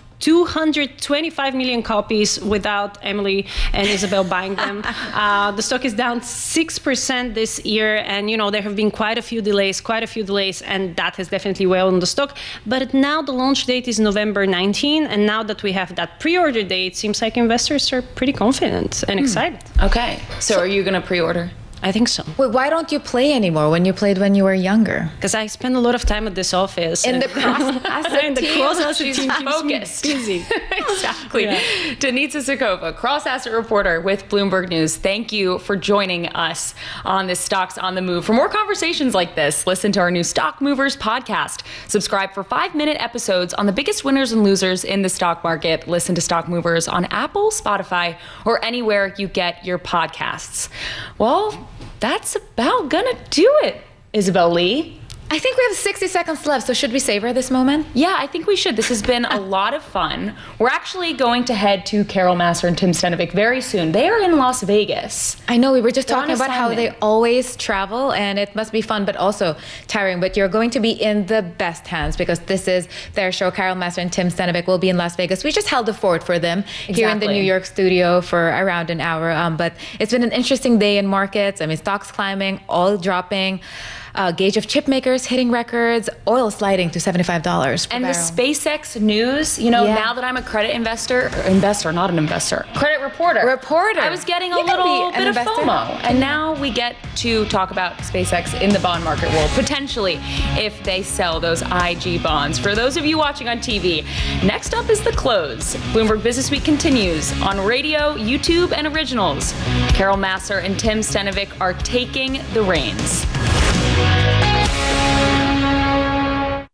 [SPEAKER 33] 225 million copies without Emily and Isabel buying them. The stock is down 6% this year, and there have been quite a few delays, and that has definitely weighed on the stock. But now the launch date is November 19, and now that we have that pre-order date, it seems like investors are pretty confident and excited.
[SPEAKER 4] Okay, so are you going to pre-order?
[SPEAKER 33] I think so.
[SPEAKER 6] Wait, why don't you play anymore when you played when you were younger?
[SPEAKER 33] Because I spend a lot of time at this office.
[SPEAKER 6] In the cross-asset
[SPEAKER 33] team.
[SPEAKER 4] She's focused.
[SPEAKER 33] Busy.
[SPEAKER 4] Exactly. Yeah. Denitza Sokova, cross-asset reporter with Bloomberg News. Thank you for joining us on this Stocks on the Move. For more conversations like this, listen to our new Stock Movers podcast. Subscribe for 5-minute episodes on the biggest winners and losers in the stock market. Listen to Stock Movers on Apple, Spotify, or anywhere you get your podcasts. Well, that's about gonna do it, Isabel Lee.
[SPEAKER 6] I think we have 60 seconds left, so should we savor this moment?
[SPEAKER 4] Yeah, I think we should. This has been a lot of fun. We're actually going to head to Carol Massar and Tim Stenovec very soon. They are in Las Vegas.
[SPEAKER 6] I know, we were just talking about how they always travel, and it must be fun, but also tiring. But you're going to be in the best hands because this is their show. Carol Massar and Tim Stenovec will be in Las Vegas. We just held the fort for them here in the New York studio for around an hour. But it's been an interesting day in markets. I mean, stocks climbing, oil dropping. Gauge of chip makers hitting records, oil sliding to $75 per
[SPEAKER 4] And
[SPEAKER 6] barrel.
[SPEAKER 4] the SpaceX news, now that I'm a credit not an investor, credit reporter, I was getting a little bit of FOMO. And now we get to talk about SpaceX in the bond market world, potentially if they sell those IG bonds. For those of you watching on TV, next up is The Close. Bloomberg Business Week continues on radio, YouTube, and originals. Carol Massar and Tim Stenovec are taking the reins.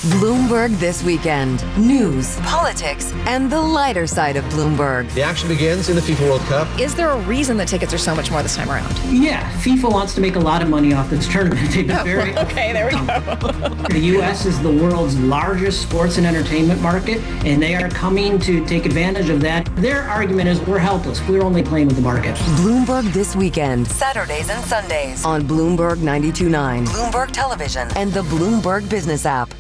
[SPEAKER 31] Bloomberg This Weekend. News, politics, and the lighter side of Bloomberg.
[SPEAKER 28] The action begins in the FIFA World Cup.
[SPEAKER 1] Is there a reason the tickets are so much more this time around?
[SPEAKER 3] Yeah, FIFA wants to make a lot of money off this tournament. They've been very...
[SPEAKER 1] Okay, there we go.
[SPEAKER 3] The U.S. is the world's largest sports and entertainment market, and they are coming to take advantage of that. Their argument is we're helpless. We're only playing with the market.
[SPEAKER 31] Bloomberg This Weekend. Saturdays and Sundays on Bloomberg 92.9, Bloomberg Television, and the Bloomberg Business app.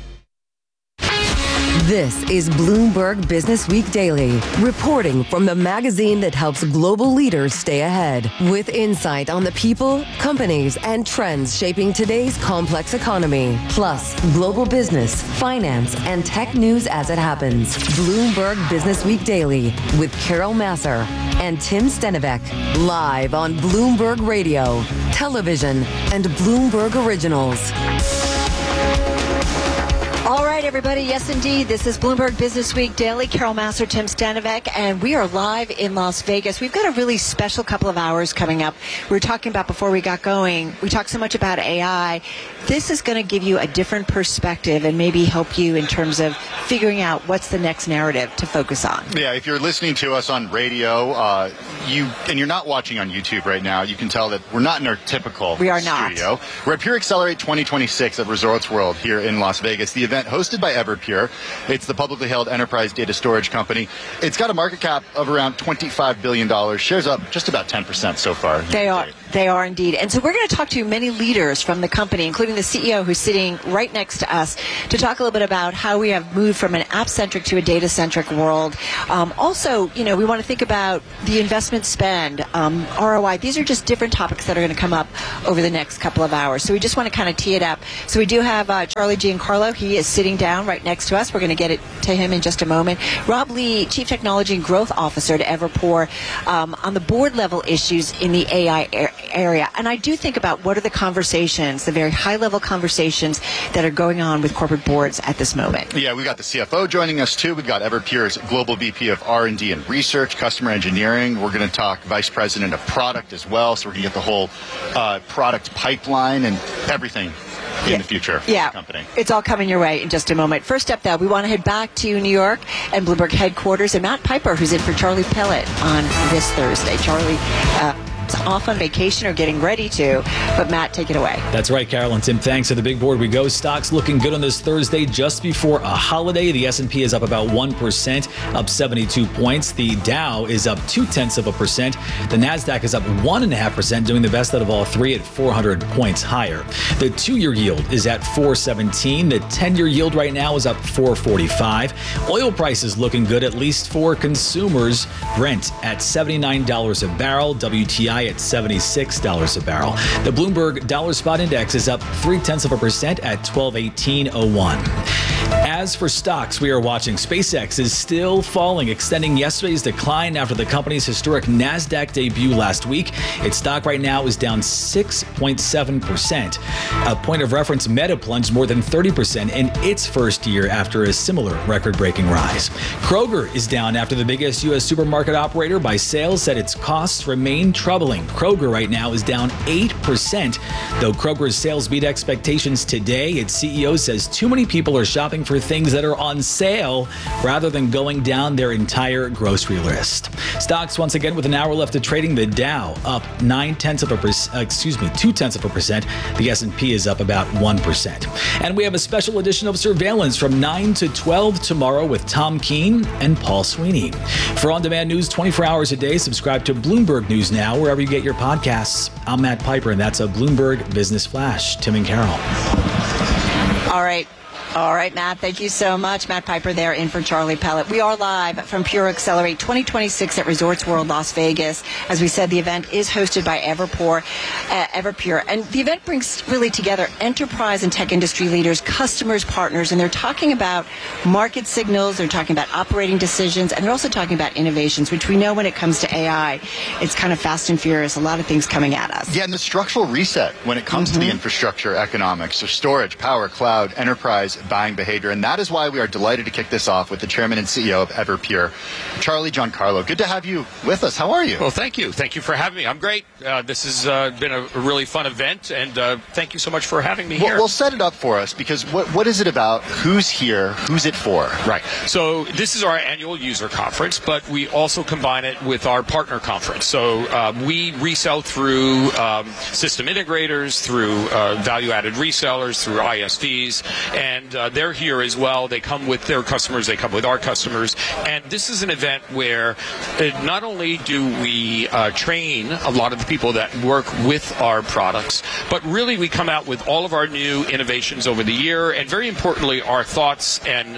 [SPEAKER 31] This is Bloomberg Business Week Daily, reporting from the magazine that helps global leaders stay ahead, with insight on the people, companies, and trends shaping today's complex economy, plus global business, finance, and tech news as it happens. Bloomberg Business Week Daily with Carol Massar and Tim Stenivek, live on Bloomberg Radio, television, and Bloomberg Originals.
[SPEAKER 5] All right, everybody. Yes, indeed. This is Bloomberg Business Week Daily. Carol Massar, Tim Stenivek, and we are live in Las Vegas. We've got a really special couple of hours coming up. We were talking about before we got going. We talked so much about AI. This is going to give you a different perspective and maybe help you in terms of figuring out what's the next narrative to focus on.
[SPEAKER 7] Yeah, if you're listening to us on radio, you're not watching on YouTube right now, you can tell that we're not in our typical studio.
[SPEAKER 5] Not.
[SPEAKER 7] We're at Pure Accelerate 2026 at Resorts World here in Las Vegas. The event hosted by Everpure. It's the publicly held enterprise data storage company. It's got a market cap of around $25 billion. Shares up just about 10% so far.
[SPEAKER 5] They are indeed. And so we're going to talk to many leaders from the company, including the CEO who's sitting right next to us, to talk a little bit about how we have moved from an app-centric to a data-centric world. Also, we want to think about the investment spend, ROI. These are just different topics that are going to come up over the next couple of hours. So we just want to kind of tee it up. So we do have Charlie Giancarlo. He is sitting down right next to us. We're going to get it to him in just a moment. Rob Lee, Chief Technology and Growth Officer to Everpure, on the board level issues in the AI area. And I do think about what are the conversations, the very high-level conversations that are going on with corporate boards at this moment.
[SPEAKER 7] Yeah, we got the CFO joining us, too. We've got Everpure's Global VP of R&D and Research, Customer Engineering. We're going to talk Vice President of Product as well, so we're going to get the whole product pipeline and everything in the future for the company.
[SPEAKER 5] It's all coming your way in just a moment. First up, though, we want to head back to New York and Bloomberg headquarters, and Matt Piper, who's in for Charlie Pellet on this Thursday. Charlie is off on vacation or getting ready to, but Matt, take it away.
[SPEAKER 8] That's right, Carol and Tim. Thanks. To the big board we go. Stocks looking good on this Thursday just before a holiday. The S&P is up about 1%, up 72 points. The Dow is up 0.2%. The Nasdaq is up 1.5%, doing the best out of all three at 400 points higher. The 2-year yield is at 4.17. The 10-year yield right now is up 4.45. Oil prices looking good, at least for consumers. Brent at $79 a barrel. WTI at $76 a barrel. The Bloomberg Dollar Spot Index is up 0.3% at 1218.01. As for stocks, we are watching. SpaceX is still falling, extending yesterday's decline after the company's historic NASDAQ debut last week. Its stock right now is down 6.7%. A point of reference, Meta plunged more than 30% in its first year after a similar record-breaking rise. Kroger is down after the biggest U.S. supermarket operator by sales said its costs remain troubling. Kroger right now is down 8%. Though Kroger's sales beat expectations today, its CEO says too many people are shopping for things that are on sale rather than going down their entire grocery list. Stocks once again with an hour left of trading. The Dow up 0.2%. The S&P is up about 1%. And we have a special edition of Surveillance from 9 to 12 tomorrow with Tom Keene and Paul Sweeney. For on-demand news 24 hours a day, subscribe to Bloomberg News Now wherever you get your podcasts. I'm Matt Piper, and that's a Bloomberg Business Flash. Tim and Carol.
[SPEAKER 5] All right, Matt, thank you so much. Matt Piper there in for Charlie Pellet. We are live from Pure Accelerate 2026 at Resorts World Las Vegas. As we said, the event is hosted by Everpure. And the event brings really together enterprise and tech industry leaders, customers, partners, and they're talking about market signals, they're talking about operating decisions, and they're also talking about innovations, which we know when it comes to AI, it's kind of fast and furious, a lot of things coming at us.
[SPEAKER 7] Yeah, and the structural reset when it comes to the infrastructure economics, so storage, power, cloud, enterprise, buying behavior. And that is why we are delighted to kick this off with the chairman and CEO of Everpure, Charlie Giancarlo. Good to have you with us. How are you?
[SPEAKER 9] Well, thank you. Thank you for having me. I'm great. This has been a really fun event, and thank you so much for having me here.
[SPEAKER 7] Well, set it up for us, because what is it about? Who's here? Who's it for?
[SPEAKER 9] Right. So this is our annual user conference, but we also combine it with our partner conference. So we resell through system integrators, through value-added resellers, through ISVs, and they're here as well. They come with their customers, they come with our customers, and this is an event where not only do we train a lot of the people that work with our products, but really we come out with all of our new innovations over the year, and very importantly, our thoughts and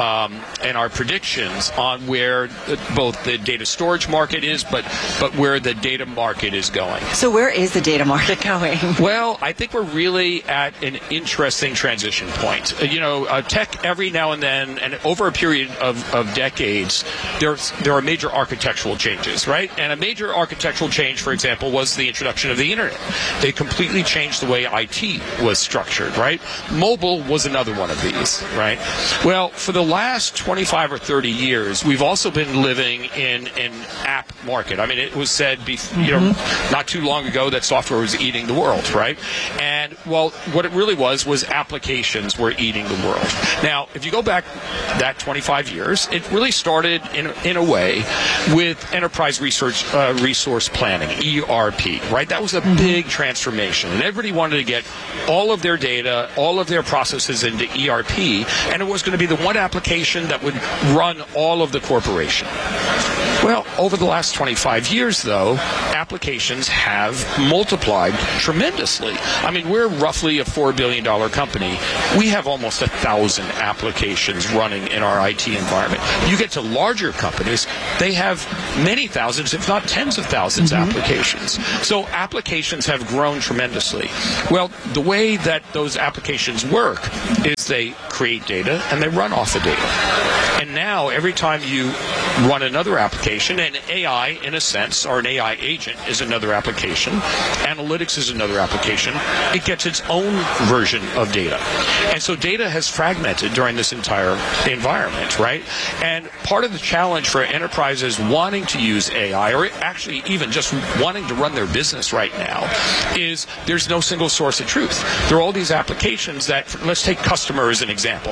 [SPEAKER 9] our predictions on where both the data storage market is, but where the data market is going.
[SPEAKER 5] So where is the data market going?
[SPEAKER 9] Well, I think we're really at an interesting transition point. Tech every now and then, and over a period of decades, there are major architectural changes, right? And a major architectural change, for example, was the introduction of the internet. They completely changed the way IT was structured, right? Mobile was another one of these, right? Well, for the last 25 or 30 years, we've also been living in an app market. I mean, it was said, not too long ago that software was eating the world, right? And, well, what it really was applications were eating the world. Now, if you go back that 25 years, it really started in a way with enterprise resource planning, ERP, right? That was a big transformation, and everybody wanted to get all of their data, all of their processes into ERP, and it was going to be the one application that would run all of the corporation. Well, over the last 25 years, though, applications have multiplied tremendously. I mean, we're roughly a $4 billion company. We have almost 1,000 applications running in our IT environment. You get to larger companies, they have many thousands, if not tens of thousands, applications. So applications have grown tremendously. Well, the way that those applications work is they create data and they run off the data. And now, every time you run another application, and AI, in a sense, or an AI agent is another application, analytics is another application, it gets its own version of data. And so data has fragmented during this entire environment, right? And part of the challenge for enterprises wanting to use AI, or actually even just wanting to run their business right now, is there's no single source of truth. There are all these applications that, let's take customer as an example.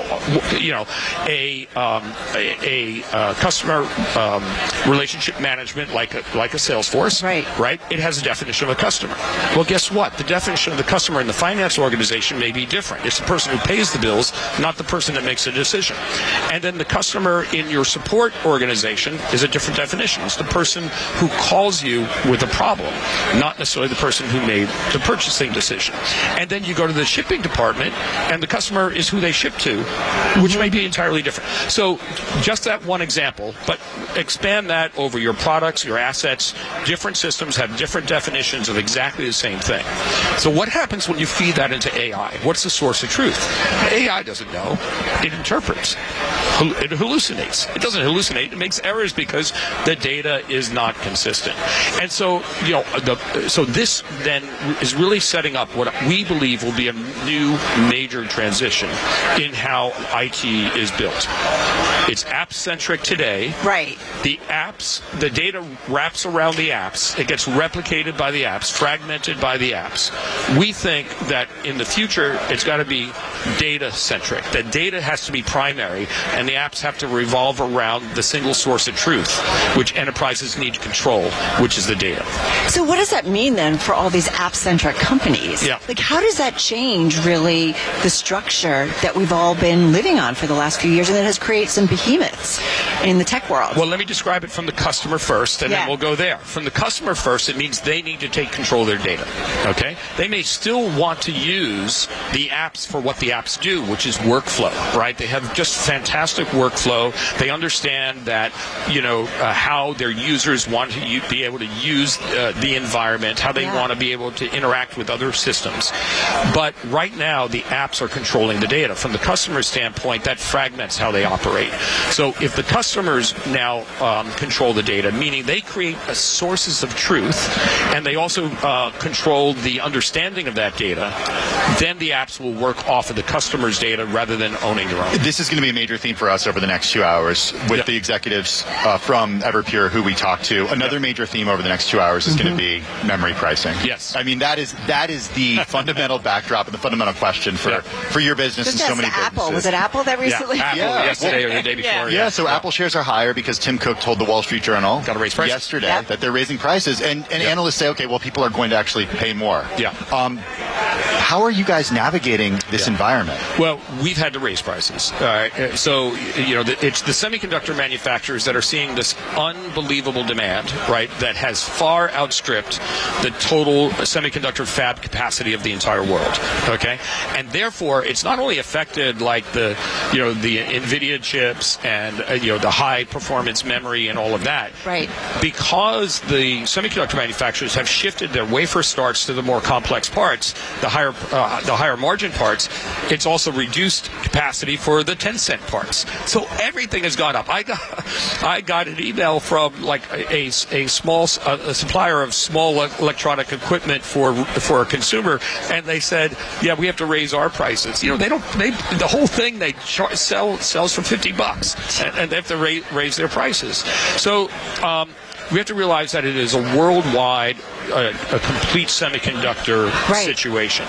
[SPEAKER 9] A customer relationship management, like a Salesforce, right? It has a definition of a customer. Well, guess what? The definition of the customer in the finance organization may be different. It's the person who pays the bills, not the person that makes a decision. And then the customer in your support organization is a different definition. It's the person who calls you with a problem, not necessarily the person who made the purchasing decision. And then you go to the shipping department, and the customer is who they ship to, which may be entirely different. So just that one example, but expand that over your products, your assets. Different systems have different definitions of exactly the same thing. So what happens when you feed that into AI? What's the source of truth? AI doesn't know. It interprets. It hallucinates. It doesn't hallucinate. It makes errors because the data is not consistent. And so, so this then is really setting up what we believe will be a new major transition in how IT is built. It's app-centric today.
[SPEAKER 5] Right.
[SPEAKER 9] The apps, the data wraps around the apps. It gets replicated by the apps, fragmented by the apps. We think that in the future, it's got to be data-centric. That data has to be primary, and the apps have to revolve around the single source of truth, which enterprises need to control, which is the data.
[SPEAKER 5] So what does that mean then for all these app-centric companies?
[SPEAKER 9] Yeah.
[SPEAKER 5] Like, how does that change really the structure that we've all been living on for the last few years, and that has created some behemoths in the tech world?
[SPEAKER 9] Well, let me describe it from the customer first, and then we'll go there. From the customer first, it means they need to take control of their data, okay? They may still want to use the apps for what the apps do, which is workflow, right? They have just fantastic workflow. They understand that, how their users want to be able to use the environment, how they want to be able to interact with other systems. But right now, the apps are controlling the data. From the customer standpoint, that fragments how they operate. So if the customers now control the data, meaning they create sources of truth, and they also control the understanding of that data. Then the apps will work off of the customer's data rather than owning their own.
[SPEAKER 7] This is going to be a major theme for us over the next 2 hours with the executives from Everpure who we talked to. Another major theme over the next 2 hours is going to be memory pricing.
[SPEAKER 9] Yes.
[SPEAKER 7] I mean, that is the fundamental backdrop and the fundamental question for your business and so many businesses.
[SPEAKER 5] Apple. Was it Apple that recently?
[SPEAKER 9] Apple yesterday or the day before.
[SPEAKER 7] Yeah, so Apple shares are higher because Tim Cook told the Wall Street Journal yesterday that they're raising prices. And analysts say, okay, well, people are going to actually pay more.
[SPEAKER 9] Yeah.
[SPEAKER 7] How are you guys navigating this environment?
[SPEAKER 9] Well, we've had to raise prices. So, it's the semiconductor manufacturers that are seeing this unbelievable demand, right, that has far outstripped the total semiconductor fab capacity of the entire world. Okay? And therefore, it's not only affected like the NVIDIA chips and, the high performance memory and all of that.
[SPEAKER 5] Right.
[SPEAKER 9] Because the semiconductor manufacturers have shifted their wafer starts to the more complex parts, the higher margin parts, it's also reduced capacity for the 10-cent parts. So everything has gone up. I got an email from like a small supplier of small electronic equipment for a consumer, and they said, "Yeah, we have to raise our prices." The whole thing they sells for $50, and they have to raise their prices. So. We have to realize that it is a worldwide, a complete semiconductor situation.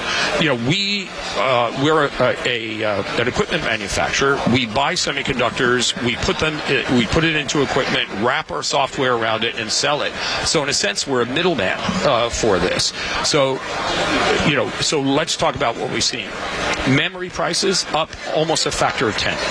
[SPEAKER 9] We're an equipment manufacturer. We buy semiconductors, we put it into equipment, wrap our software around it, and sell it. So in a sense, we're a middleman for this. So let's talk about what we've seen. Memory prices up almost a factor of 10.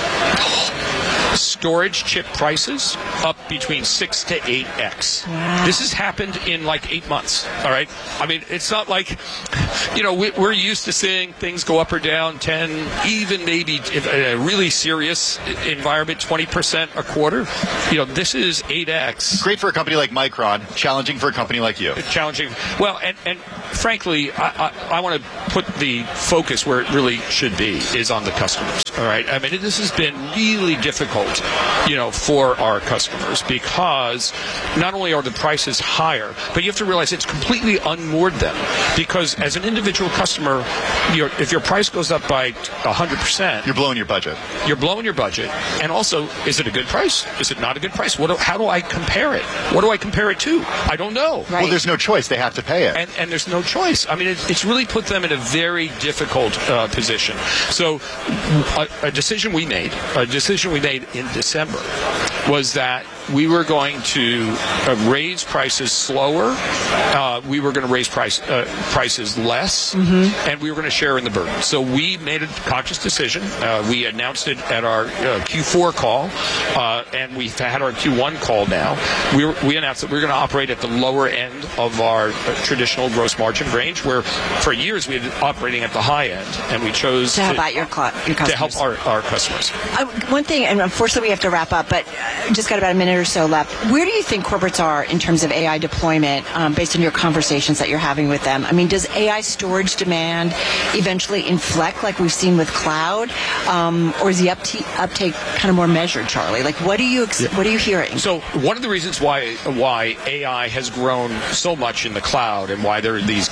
[SPEAKER 9] Storage chip prices up between 6 to 8x. Wow. This has happened in like 8 months. All right. I mean, it's not like, we're used to seeing things go up or down 10, even maybe in a really serious environment, 20% a quarter. This is 8x.
[SPEAKER 7] Great for a company like Micron, challenging for a company like you.
[SPEAKER 9] Challenging. Well, and frankly, I want to put the focus where it really should be, is on the customers. All right. I mean, this has been really difficult, for our customers, because not only are the prices higher, but you have to realize it's completely unmoored them. Because as an individual customer, if your price goes up by 100%,
[SPEAKER 7] you're blowing your budget.
[SPEAKER 9] You're blowing your budget. And also, is it a good price? Is it not a good price? How do I compare it? What do I compare it to? I don't know.
[SPEAKER 7] Right. Well, there's no choice. They have to pay it.
[SPEAKER 9] And there's no choice. I mean, it's really put them in a very difficult position. So a decision we made in December was that we were going to raise prices slower. We were going to raise prices less, and we were going to share in the burden. So we made a conscious decision. We announced it at our Q4 call, and we've had our Q1 call now. We announced that we're going to operate at the lower end of our traditional gross margin range, where for years we had been operating at the high end, and we chose
[SPEAKER 5] to help out your customers.
[SPEAKER 9] To help our customers.
[SPEAKER 5] One thing, and unfortunately we have to wrap up, but just got about a minute or so left. Where do you think corporates are in terms of AI deployment, based on your conversations that you're having with them? I mean, does AI storage demand eventually inflect like we've seen with cloud, or is the uptake kind of more measured, Charlie? Like, what are you hearing?
[SPEAKER 9] So one of the reasons why AI has grown so much in the cloud and why there are these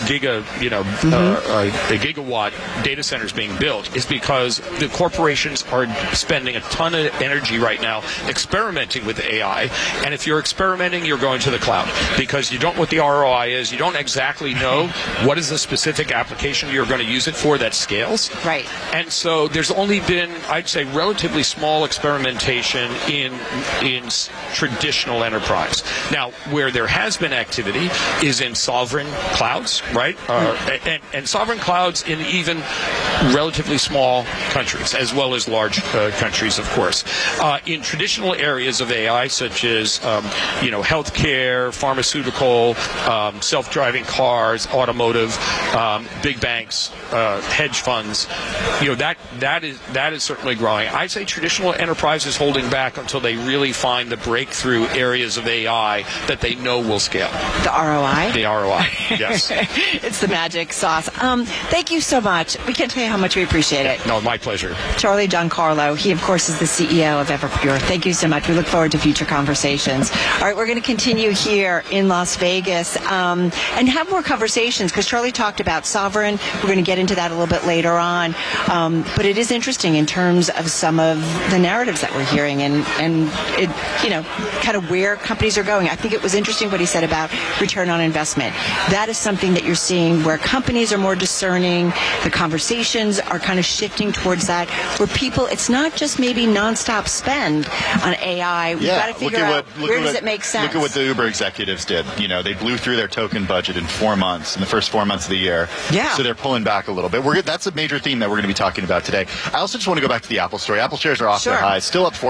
[SPEAKER 9] gigawatt data centers being built is because the corporations are spending a ton of energy right now experimenting with AI. And if you're experimenting, you're going to the cloud because you don't know what the ROI is. You don't exactly know what is the specific application you're going to use it for that scales.
[SPEAKER 5] Right.
[SPEAKER 9] And so there's only been, I'd say, relatively small experimentation in traditional enterprise. Now, where there has been activity is in sovereign clouds, right? And sovereign clouds in even relatively small countries, as well as large countries, of course. In traditional areas of AI, such as healthcare, pharmaceutical, self-driving cars, automotive, big banks, hedge funds, that is certainly growing. I'd say traditional enterprise is holding back until they really find the breakthrough areas of AI that they know will scale.
[SPEAKER 5] The ROI?
[SPEAKER 9] The ROI, yes.
[SPEAKER 5] It's the magic sauce. Thank you so much. We can't tell you how much we appreciate it.
[SPEAKER 9] No, my pleasure.
[SPEAKER 5] Charlie Giancarlo, he of course is the CEO of Everpure. Thank you so much. We look forward to future conversations. All right, we're going to continue here in Las Vegas and have more conversations because Charlie talked about Sovereign. We're going to get into that a little bit later on. But it is interesting in terms of some of the narratives that we're hearing and it, kind of where companies are going. I think it was interesting what he said about return on investment. That is something that you're seeing where companies are more discerning. The conversations are kind of shifting towards that, where people, it's not just maybe nonstop spend on AI. We've got to figure out where does it make sense.
[SPEAKER 7] Look at what the Uber executives did. They blew through their token budget in 4 months, in the first 4 months of the year.
[SPEAKER 5] Yeah.
[SPEAKER 7] So they're pulling back a little bit. That's a major theme that we're going to be talking about today. I also just want to go back to the Apple story. Apple shares are off their highs, still up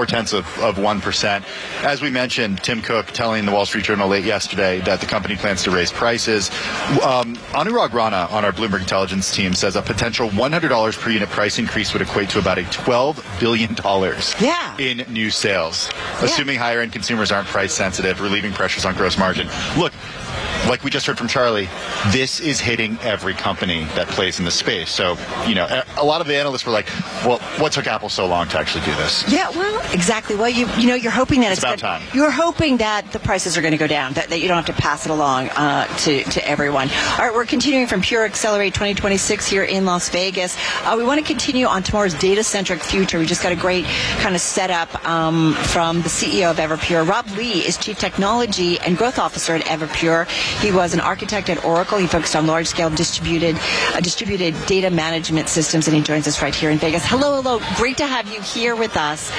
[SPEAKER 7] 0.4%. As we mentioned, Tim Cook telling the Wall Street Journal late yesterday that the company plans to raise prices. Anurag Rana on our Bloomberg Intelligence team says a potential $100 per unit price increase would equate to about a $12 billion in new sales, assuming higher-end consumers aren't price sensitive, relieving pressures on gross margin. Look, like we just heard from Charlie, this is hitting every company that plays in the space. So, a lot of the analysts were like, well, what took Apple so long to actually do this?
[SPEAKER 5] Yeah, well, exactly. Well, you're hoping that
[SPEAKER 7] it's about time.
[SPEAKER 5] You're hoping that the prices are going to go down, that you don't have to pass it along to everyone. All right, we're continuing from Pure Accelerate 2026 here in Las Vegas. We want to continue on tomorrow's data-centric future. We just got a great kind of setup from the CEO of Everpure. Rob Lee is Chief Technology and Growth Officer at Everpure. He was an architect at Oracle. He focused on large-scale distributed data management systems, and he joins us right here in Vegas. Hello. Great to have you here with us.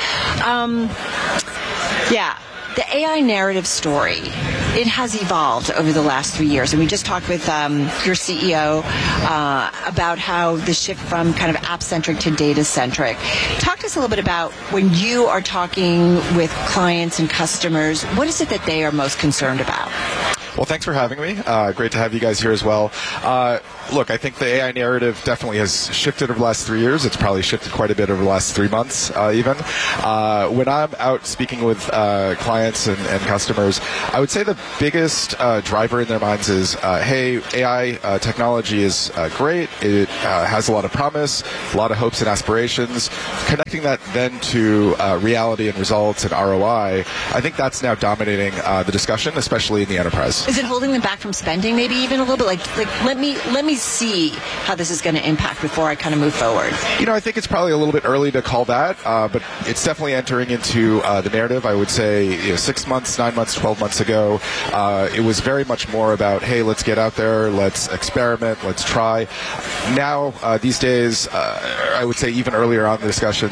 [SPEAKER 5] The AI narrative story, it has evolved over the last 3 years. And we just talked with your CEO about how the shift from kind of app-centric to data-centric. Talk to us a little bit about when you are talking with clients and customers, what is it that they are most concerned about?
[SPEAKER 10] Well, thanks for having me. Great to have you guys here as well. Look, I think the AI narrative definitely has shifted over the last 3 years. It's probably shifted quite a bit over the last 3 months, even. When I'm out speaking with clients and customers, I would say the biggest driver in their minds is, hey, AI technology is great. It has a lot of promise, a lot of hopes and aspirations. Connecting that then to reality and results and ROI, I think that's now dominating the discussion, especially in the enterprise.
[SPEAKER 5] Is it holding them back from spending maybe even a little bit? Like let me see how this is going to impact before I kind of move forward.
[SPEAKER 10] I think it's probably a little bit early to call that, but it's definitely entering into the narrative. I would say 6 months, 9 months, 12 months ago, it was very much more about, hey, let's get out there, let's experiment, let's try. Now, these days, I would say even earlier on in the discussion,